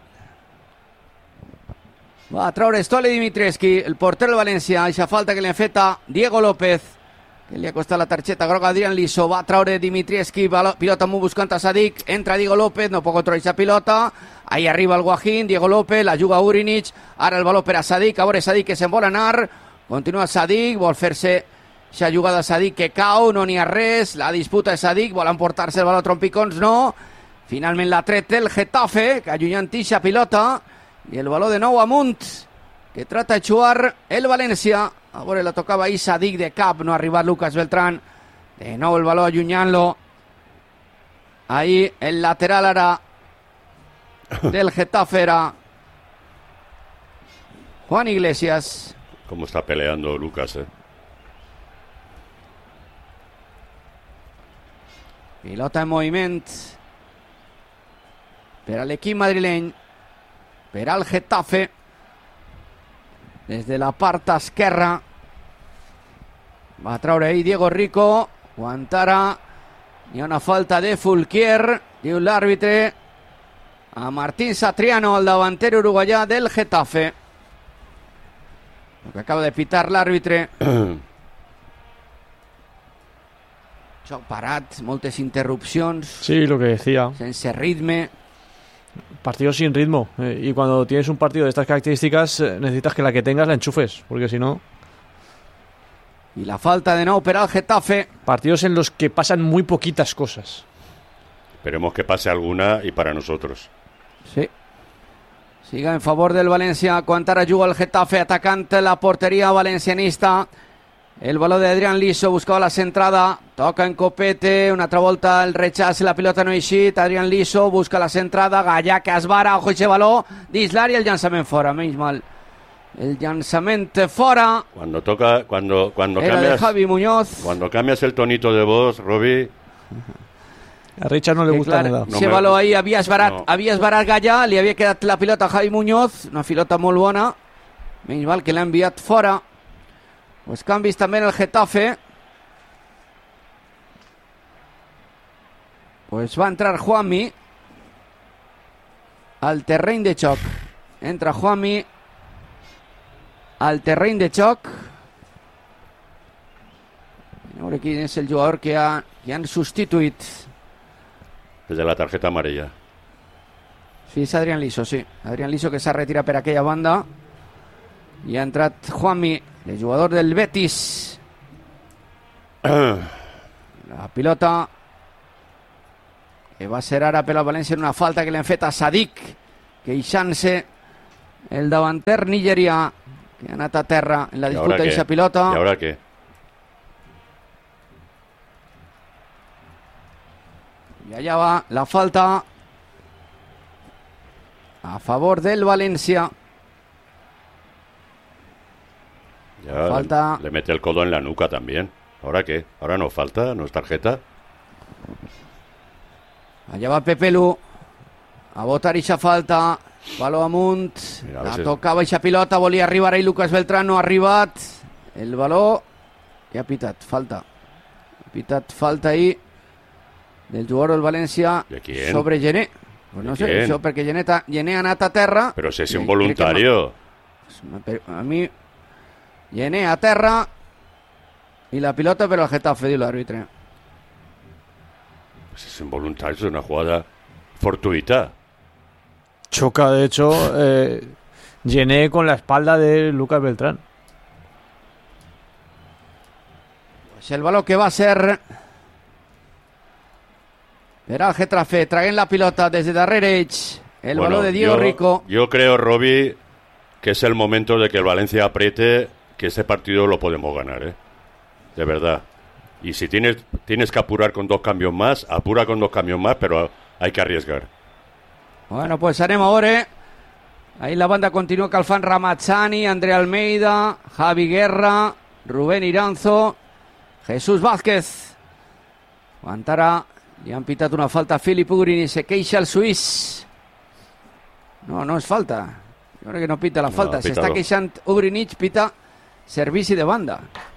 Va a traure Stole Dimitrievski, el porter del València, eixa falta que li ha fet a Diego López, que li ha costat la targeta groga a Adrián Liso. Va a traure Dimitrievski, balo- pilota molt buscant a Sadik, entra Diego López, no pot controlar aquesta pilota, ahí arriba el Guajín, Diego López, la juga Urinich, ara el baló per a Sadik, a veure Sadik que se'n vol anar, continua Sadik, vol fer-se aquesta jugada a Sadik que cau, no n'hi ha res, la disputa de Sadik, vol emportar-se el baló a trompicons, no, finalment l'ha tret el Getafe, que allunyant eixa pilota, i el baló de nou amunt, que trata de jugar el València. A veure, la tocava ahí Sadik de cap, no ha arribat Lucas Beltrán. De nou el baló allunyant-lo. Ahí el lateral ara del Getafe era Juan Iglesias. Cómo está peleando Lucas, ¿eh? Pilota en moviment per a l'equip madrileny, per al Getafe, des de la part esquerra. Va a traure ahí Diego Rico, aguantarà, hi ha una falta de Fulquier, diu l'àrbitre, a Martín Satriano, el davanter uruguaià del Getafe. Lo que acaba de pitar l'àrbitre. Joc parat, moltes interrupcions, Sí, lo que decía. sense ritme. Partido sin ritmo. eh, y cuando tienes un partido de estas características, eh, necesitas que la que tengas la enchufes, porque si no... I la falta de nou per al Getafe. Partidos en los que pasan muy poquitas cosas. Esperemos que pase alguna y para nosotros. Sí. Siga en favor del València. Quan ara juga el Getafe atacant la porteria valencianista. El baló de Adrián Liso buscava la centrada. Toca en Copete. Una altra volta el rechaç i la pilota no ha eixit. Adrián Liso busca la centrada. Gallà que es vara. Ojo ese baló. Dins l'àrea, el llançament fora. Menys mal. El llançament fora. Cuando toca, cuando, cuando Era de cambias, Javi Muñoz. cuando cambias el tonito de voz, Robbie, A Richard no le Que gusta clar, nada. No ese me- baló ahí havia esbarat, no. havia esbarat Gallà, li havia quedat la pilota a Javi Muñoz, una pilota molt bona, menys mal que l'ha enviat fora. Pues canvis també en el Getafe. Pues va entrar Juanmi. al terreny de xoc. Entra Juanmi al terreny de xoc. A veure quin és el jugador que, ha, que han substituït. El de la tarjeta amarilla. Sí, és Adrián Liso, sí. Adrián Liso que s'ha retirat per aquella banda. I ha entrat Juanmi, el jugador del Betis. La pilota que va ser ara per al València en una falta que li han fet a Sadik, queixant-se el davanter nigerià que ha anat a terra en la disputa d'aquesta pilota. I ara què? I allà va la falta a favor del València. Ya falta. Le mete el codo en la nuca también. ¿Ahora qué? ¿Ahora no falta? ¿No es tarjeta? Allà va Pepelu a votar ixa falta. Baló amunt. Mira, la si... tocava ixa pilota. Volia arribar ahí Lucas Beltrán. No ha arribat. El baló. I ha pitat. Falta. Ha pitat falta ahí del jugador del València sobre Gené. Pues no sé, quién? Això perquè Gené, ta... Gené ha anat a terra. Però si és un voluntario. A mi... Gené a terra y la pilota pero el Getafe, dio el árbitro. Pues es involuntario, es una jugada fortuita. Choca, de hecho, eh, Gené con la espalda de Lucas Beltrán. Pues el balón que va a ser per al Getafe, traguen la pilota desde darrere el bueno, balón de Diego yo, Rico. Yo creo, Robbie, que es el momento de que el Valencia apriete, que este partido lo podemos ganar, ¿eh? De verdad. Y si tienes, tienes que apurar con dos cambios más, apura con dos cambios más, pero hay que arriesgar. Bueno, pues haremos ahora. Ahí la banda continúa Calfán Ramazzani, André Almeida, Javi Guerra, Rubén Iranzo, Jesús Vázquez. Aguantarà, li han pitat una falta a Filip Ugrin i se queixa el suís. No, no és falta. Jo crec que no pita la falta. No, se està queixant Ugrinich, pita servici de banda.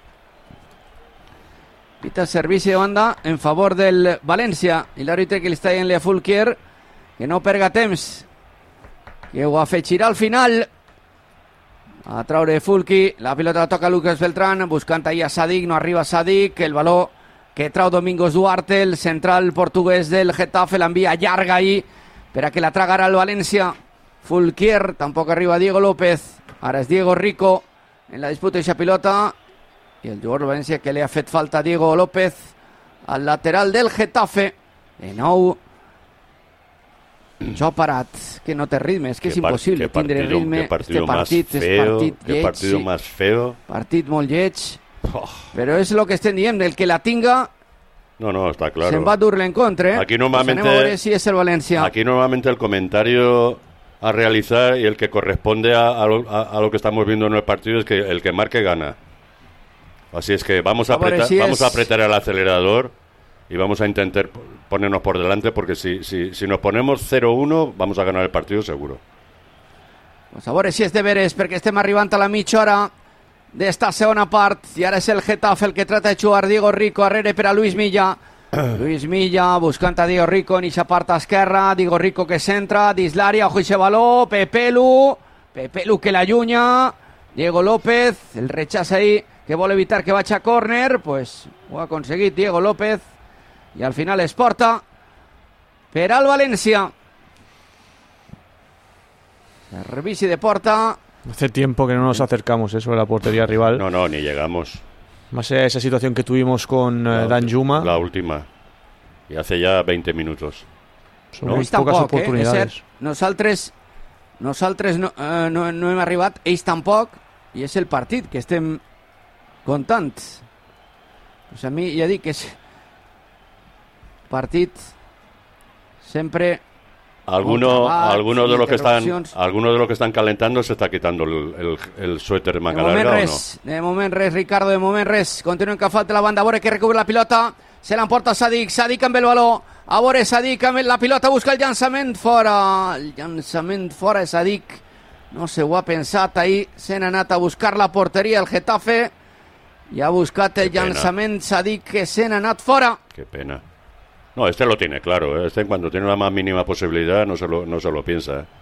Pita servici de banda en favor del València. I l'àrbitre que li està dient a Fulquier que no perga temps, que ho afegirà al final. A traure Fulqui, la pilota la toca Lucas Beltrán, buscant ahí a Sadik, no arriba Sadik, el baló que trau Domingos Duarte, el central portuguès del Getafe, l'envia llarga ahí per a que la tragarà el València. Fulquier, tampoc arriba Diego López, ara és Diego Rico en la disputa d'aquesta pilota, i el jugador del València que li ha fet falta a Diego López al lateral del Getafe. De nou jo parat, que no té ritme, és que és impossible tindre ritme. Este partit és partit lleig, partido más feo, partit molt lleig, oh. Però és el que estem dient, el que la tinga no, no, está claro. Se'n va dur l'encontre. Aquí normalmente, pues a veure si és el València. Aquí normalmente el comentario a realizar y el que corresponde a, a, lo, a, a lo que estamos viendo en el partido es que el que marque gana. Así es que vamos a, a apretar, si vamos es... a apretar el acelerador y vamos a intentar ponernos por delante, porque si, si, si nos ponemos cero uno vamos a ganar el partido seguro. Pues a veure si és de veres, perquè estem arribant a la mitja hora d'esta segona part, i ara és el Getafe el que trata de jugar Diego Rico arrere per a Luis Milla. Luis Milla buscant a Diego Rico en eixa part esquerra, Diego Rico que centra dins l'àrea, ojo eixe baló, Pepelu, Pepelu que l'allunya, Diego López, el rechaç ahí que vol evitar que vagi a córner, pues ho ha aconseguit Diego López, y al final es porta per al València. Servici de porta. Hace tiempo que no nos acercamos eso a la portería rival. No, no, ni llegamos. Más allá de esa situación que tuvimos con la, Danjuma. La última. Y hace ya veinte minutos. Son no? Muy pocas tampoc, oportunidades. Eh? Nosaltres, nosaltres no, eh, no, no hem arribat, ells tampoc, i és el partit que estem contant. Pues a mi ja dic que és partit sempre alguno alguno de los que están alguno de los que están calentando se está quitando el, el, el suéter manga larga res, o no. De moment res, Ricardo, de moment res. Continuen que falta la banda, a veure que recupera la pilota, se l'emporta Sadik, Sadik amb el baló, a veure Sadik amb la pilota, busca el llançament fora, el llançament fora de Sadik, no se ho ha pensat ahir, se n'ha anat a buscar la porteria el Getafe i ha buscat el llançament Sadik, que se n'ha anat fora. Que pena. No, este lo tiene claro, ¿eh? Este en cuanto tiene la más mínima posibilidad no se lo, no se lo piensa, ¿eh?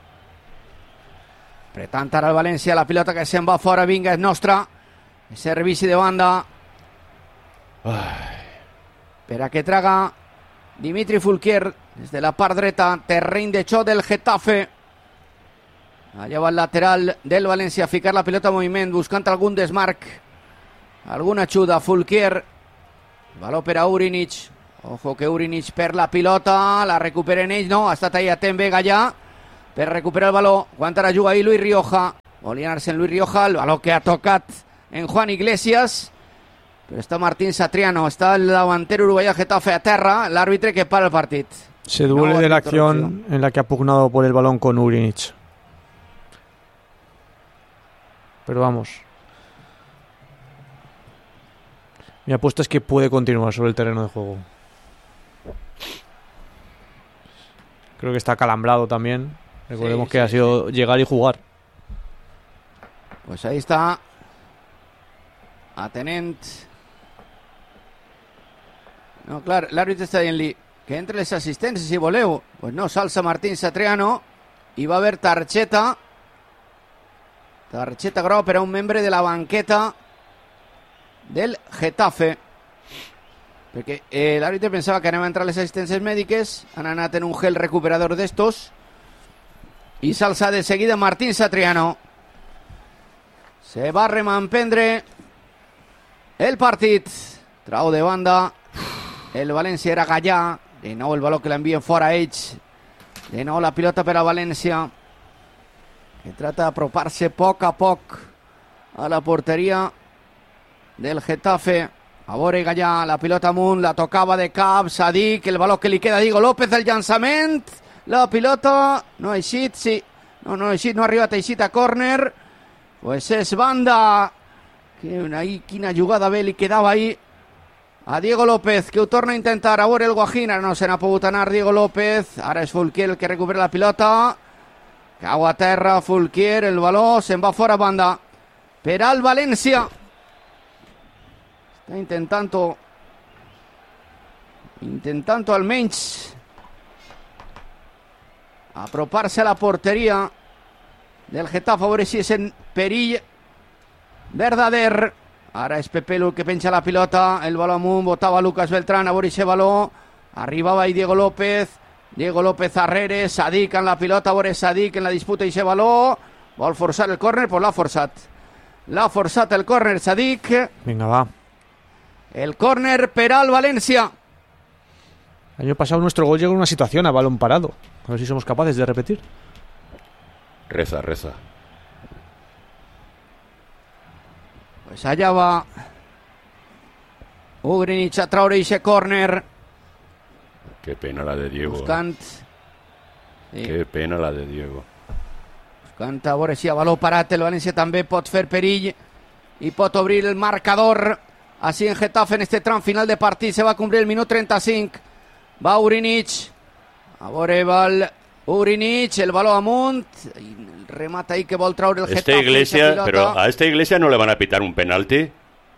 Apretant ara el València, la pilota que se'n va fora, vinga, és nostra. Servici de banda. Ai. Per a que traga Dimitri Fulquier des de la part dreta, terreny de xoc del Getafe. Allà va el lateral del València a ficar la pilota en moviment, buscant algun desmarc, alguna ajuda. Fulquier, valor per a Urinic. Ojo que Urinic perd la pilota, la recuperen ells, no, ha estat ahí atent bé Gallà per recuperar el valor. Quant ara juga ahí Luis Rioja, volia anar-se en Luis Rioja, el valor que ha tocat en Juan Iglesias, però està Martín Satriano, està el davanter uruguaià Getafe a terra, l'àrbitre que para el partit. Se duele no, de la acción en la que ha pugnado por el balón con Urinic. Pero vamos, mi apuesta es que puede continuar sobre el terreno de juego. Creo que está calambrado también. Recordemos sí, que sí, ha sido sí. llegar y jugar. Pues ahí está atenent. No, clar, l'àrbitre està dient-li que entre les assistències si voleu. Pues no, s'alça Martín Satriano i va haver targeta targeta groga per a un membre de la banqueta del Getafe, perquè eh, l'àrbitre pensava que anava a entrar les assistències mèdiques, han anat en un gel recuperador d'estos i s'alça de seguida Martín Satriano. Se va a remampendre el partit. Trau de banda el València, era Gallà, de nou el valor que l'envien fora ells, de nou la pilota per a València, que trata d'apropar-se a poc a poc a la porteria del Getafe. A veure Gallà, la pilota amunt, la tocava de cap, Sadik, el valor que li queda a Diego López, el llançament, la pilota no ha eixit, sí, no, no ha eixit, no ha arribat a eixit a córner, pues és banda. Quina, quina jugada bé li quedava ahí a Diego López, que ho torna a intentar. A veure el Guajín, ara no se n'ha pogut anar Diego López, ara és Fulquier el que recupera la pilota, cau a terra Fulquier, el valor se'n va fora a banda per al València. Està intentant intentant almenys apropar-se a la porteria del Getafe, a veure si és en perill verdader. Ara és Pepe el que penja la pilota, el baló amunt, botava Lucas Beltrán, a veure si baló, arribava ahí Diego López, Diego López arrere, Sadik en la pilota, a veure Sadik en la disputa i se baló, vol forçar el córner, pues l'ha forçat. L'ha forçat el córner Sadik. Venga, va. El córner per al València. El año pasado nuestro gol llegó en una situación a balón parado. A ver si somos capaces de repetir. Reza, reza. Pues allá va Ugrinic a traure ese córner. Qué pena la de Diego. Buscant. Sí. Qué pena la de Diego. Buscant a veure si a baló parat el València també pot fer perill i pot obrir el marcador. Así en Getafe, en este tram final de partit, se va a cumplir el minut trenta-cinc. Va Urinic. A veure, va el Urinic, el baló amunt. El remata ahí que vol traure el este Getafe. Iglesia, pero a esta Iglesia no le van a pitar un penalti.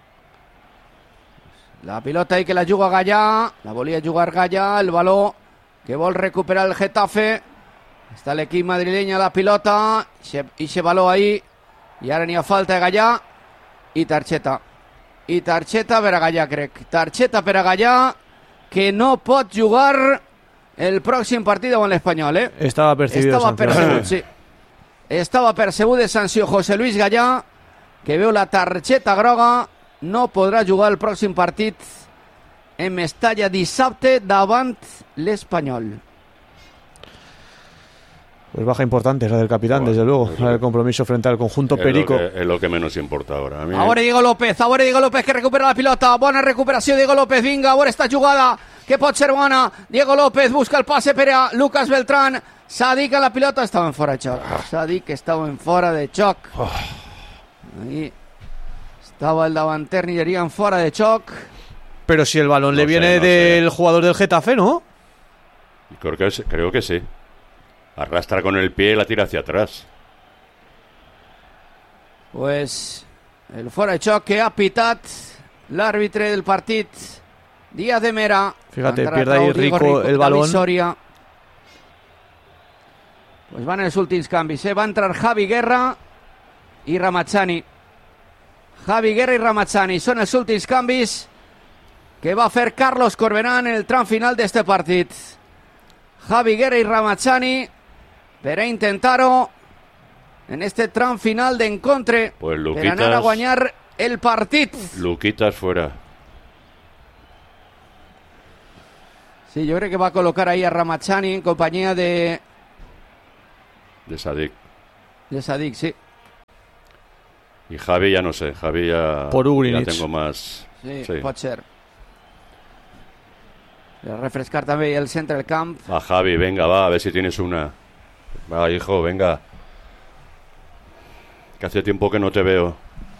La pilota ahí que la juga Gallà. La volia jugar Gallà. El baló que vol recuperar el Getafe. Està l'equip madrileny a la pilota. I se baló ahí. I ara n'hi ha falta de Gallà. I targeta. I targeta per a Gallà, crec. Targeta per a Gallà, que no pot jugar el pròxim partit amb l'Espanyol, eh? Estava percibido Estava percebut, sí. Estava percebut de sanció José Luis Gallà, que veu la targeta groga, no podrà jugar el pròxim partit en Mestalla dissabte davant l'Espanyol. Pues baja importante es la del capitán, bueno, desde luego, la del compromiso frente al conjunto es Perico. Lo que, es lo que menos importa ahora. A mí... Ahora Diego López, ahora Diego López que recupera la pilota, bona recuperació Diego López, vinga, ahora esta jugada que pot ser bona, Diego López busca el pase per a Lucas Beltrán, Sadik a la pilota, estava en fora de xoc, Sadik estava en fora de xoc, ahí estava el davanter Nigerià en fora de xoc. Pero si el balón no le sé, viene no del sé. jugador del Getafe, ¿no? Creo que, creo que sí. Arrastra con el pie y la tira hacia atrás. Pues el fora de xoc que ha pitat l'àrbitre del partit, Díaz de Mera. Fíjate, Encara pierde ahí Rico, Rico el balón. Soria. Pues van els últims canvis, eh? Va entrar Javi Guerra i Ramazani. Javi Guerra i Ramazani són els últims canvis que va fer Carlos Corberà en el tram final d'este partit. Javi Guerra i Ramazani per a intentar-ho en este tram final d'encontre, pues per anar a guanyar el partit. Luquitas fuera. Sí, yo creo que va a colocar ahí a Ramazani en compañía de... De Sadik. De Sadik, sí. Y Javi ya no sé, Javi ya, Por Ugrinic. ya tengo más... Sí, Sí. pot ser. Per a refrescar també el centre del camp. Va, Javi, venga, va, a ver si tienes una. Va, hijo, venga. Que hace tiempo que no te veo.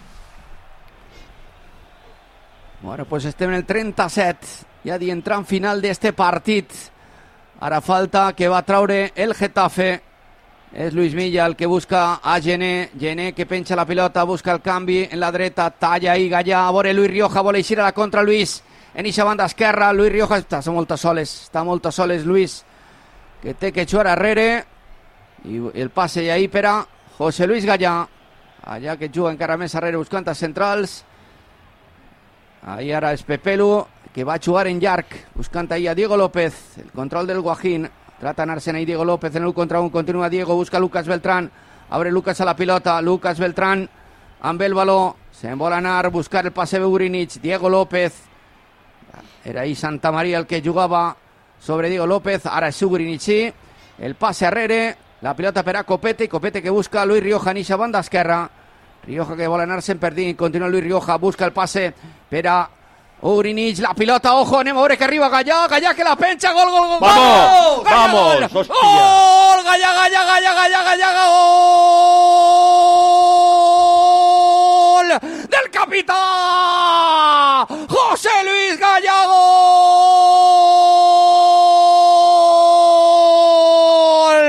Bueno, pues estem en el trenta-set, ja dient tram final d'este partit. Ara falta que va traure el Getafe. És Luis Milla el que busca a Gené. Gené que penja la pilota, busca el canvi en la dreta, talla ahí Gallà, a veure Luis Rioja, vol eixir a la contra Luis. En eixa banda esquerra, Luis Rioja està molt a soles, està molt a soles Luis, que té que jugar arrere. I el passe ahí per a José Luis Gallà, allà que juga encara més arrere buscant a centrals. Ahí ara és Pepelu, que va a jugar en llarg, buscant ahí a Diego López, el control del Guajín. Trata d'anar-se'n ahí Diego López en el contra un, continua Diego, busca Lucas Beltrán, abre Lucas a la pilota, Lucas Beltrán amb el baló, se'n vol anar, buscar el passe de Ugrinic, Diego López, era ahí Santa María el que jugava sobre Diego López, ara és Ugrinic, sí, el passe arrere, la pilota per a Copete, i Copete que busca Luis Rioja en eixa banda esquerra, Rioja que vol anar-se'n perdint, continua Luis Rioja, busca el passe per a Ugrinic, la pilota, ojo, anem a veure que arriba Gallà, Gallà que la penja, gol, gol, gol, ¡Vamos! Gallà, ¡Vamos! gol, ¡Hostia! gol, Gallà, Gallà, Gallà, Gallà, Gallà, gol del capitán José Luis Gallà, gol,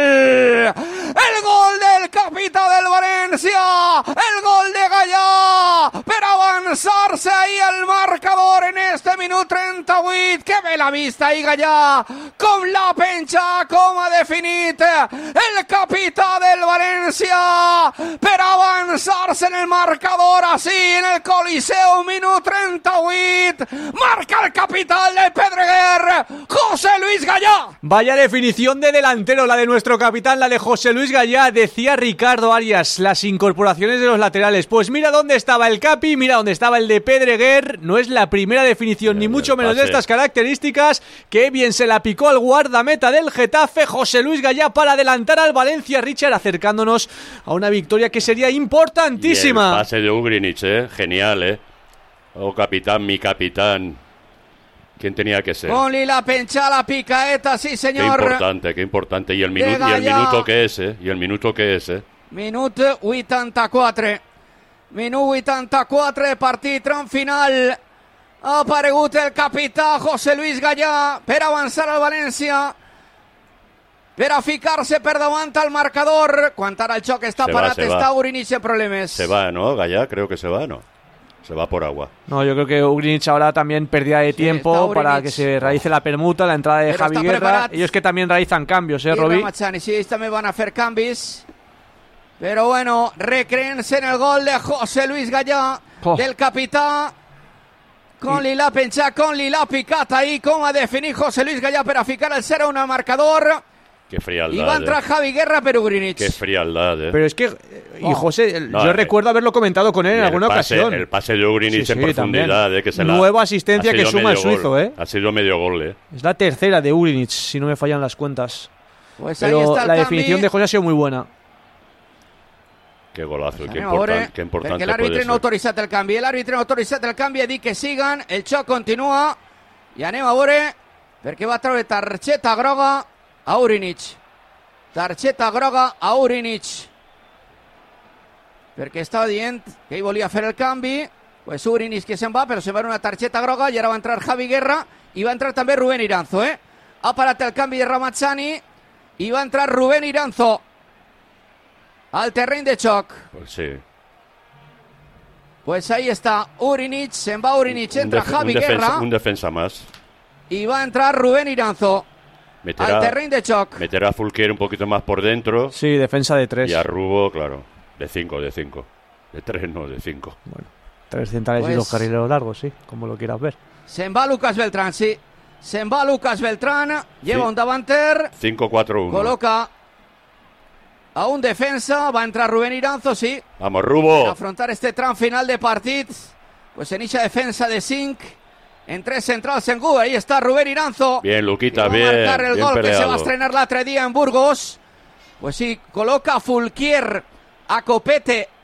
el gol del capitán del Valencia, el gol de Gallà per avançar-se ahí al marcador en este minut trenta-vuit. Que bé la vista ahí Gallà, com la penja, com ha definit el capità del València per avançar-se en el marcador así en el Coliseu, minut trenta-vuit, marca el capitán del Pedreguer, José Luis Gallà. Vaya definición de delantero la de nuestro capitán, la de José Luis Gallà. Decía Ricardo Arias, las incorporaciones de los laterales. Pues mira dónde estaba el Capi, mira dónde estaba el de Pedreguer. No es la primera definición, ni mucho menos de estas características. Que bien se la picó al guardameta del Getafe, José Luis Gallà, para adelantar al Valencia, Richard, acercándonos a una victoria que sería importantísima. Y el pase de Ugrinic, eh, genial, eh. Oh, capitán, mi capitán. ¿Quién tenía que ser? Con la pencha, la picaeta, sí Qué señor. importante, qué importante. Y el, minu- y el Gallà. minuto que es, eh. Y el minuto que es, eh. Minut vuitanta-quatre. Minut vuitanta-quatre, partit tram final. Ha aparegut el capità José Luis Gallà per avançar al València, per a ficar-se per davant al marcador. Quan ara el xoc està Se va, parat, se està va. Ugrinic en problemes. Se va, ¿no? Gallà, creo que se va, ¿no? Se va por agua. No, yo creo que Ugrinic ahora también pérdida de Sí, tiempo está Ugrinic. para que se realice la permuta, la entrada de Pero Javi está Guerra. preparat. Ellos que también realizan cambios, ¿eh, I Robi? Ramazani, sí, ells també van a fer canvis. Però bueno, recreen-se en el gol de José Luis Gallà, Oh. del capità. Con li l'ha penjat, con li l'ha picat ahí, com ha definit José Luis Gallà per a ficar el cero a uno al marcador. Qué frialdad. I va entrar eh. Javi Guerra per Ugrinic. Qué frialdad, eh. Pero es que, eh, y Oh. José, el- No, yo eh, recuerdo haberlo comentado con él Y en el alguna pase, ocasión. El pase de Ugrinic Sí, en sí, profundidad, también. eh, que se la- Nueva asistencia ha que sido suma el medio suizo, gol. eh. Ha sido medio gol, eh. Es la tercera de Ugrinic, si no me fallan las cuentas. Pues ahí Pero está el la canvi. definición de José ha sido muy buena. Qué golazo, qué, Anem a veure, important, qué importante perquè l'àrbitre puede no ha ser. autoritzat el canvi. L'àrbitre no ha autoritzat el canvi, ha dit que siguen, el xoc continua, i anem a veure, perquè va treure targeta groga a Ugrinic. Targeta groga a Ugrinic. Perquè estava dient que ell volia fer el canvi, pues Ugrinic que se'n va, però se'n va una targeta groga, i ara va entrar Javi Guerra, i va entrar també Rubén Iranzo, eh? Ha parat el canvi de Ramazani, i va entrar Rubén Iranzo al terreny de xoc. Pues sí. Pues ahí está Ugrinic, se'n va Ugrinic, Un entra def- Javi un defensa, Guerra. un defensa más. y va a entrar Rubén Iranzo Meterá, al terreno de choc. Meterá a Fulquier un poquito más por dentro. Sí, defensa de tres. Y a Rubo, claro, de cinco, de cinco. De tres no, de cinco. Bueno, tres centrales Pues- y dos carrileros largos, sí, como lo quieras ver. Se va Lucas Beltrán, sí. Se va Lucas Beltrán, lleva Sí. un davanter, cinco cuatro uno. coloca a un defensa, va a entrar Rubén Iranzo, sí. Vamos, Rubo. A afrontar este tram final de partit. Pues en esa defensa de cinc. En tres centrals en Gu. Ahí está Rubén Iranzo. Bien, Luquita, que va a bien. marcar el bien gol peleado. que se va a estrenar l'altre día en Burgos. Pues sí, coloca a Fulquier, a Copete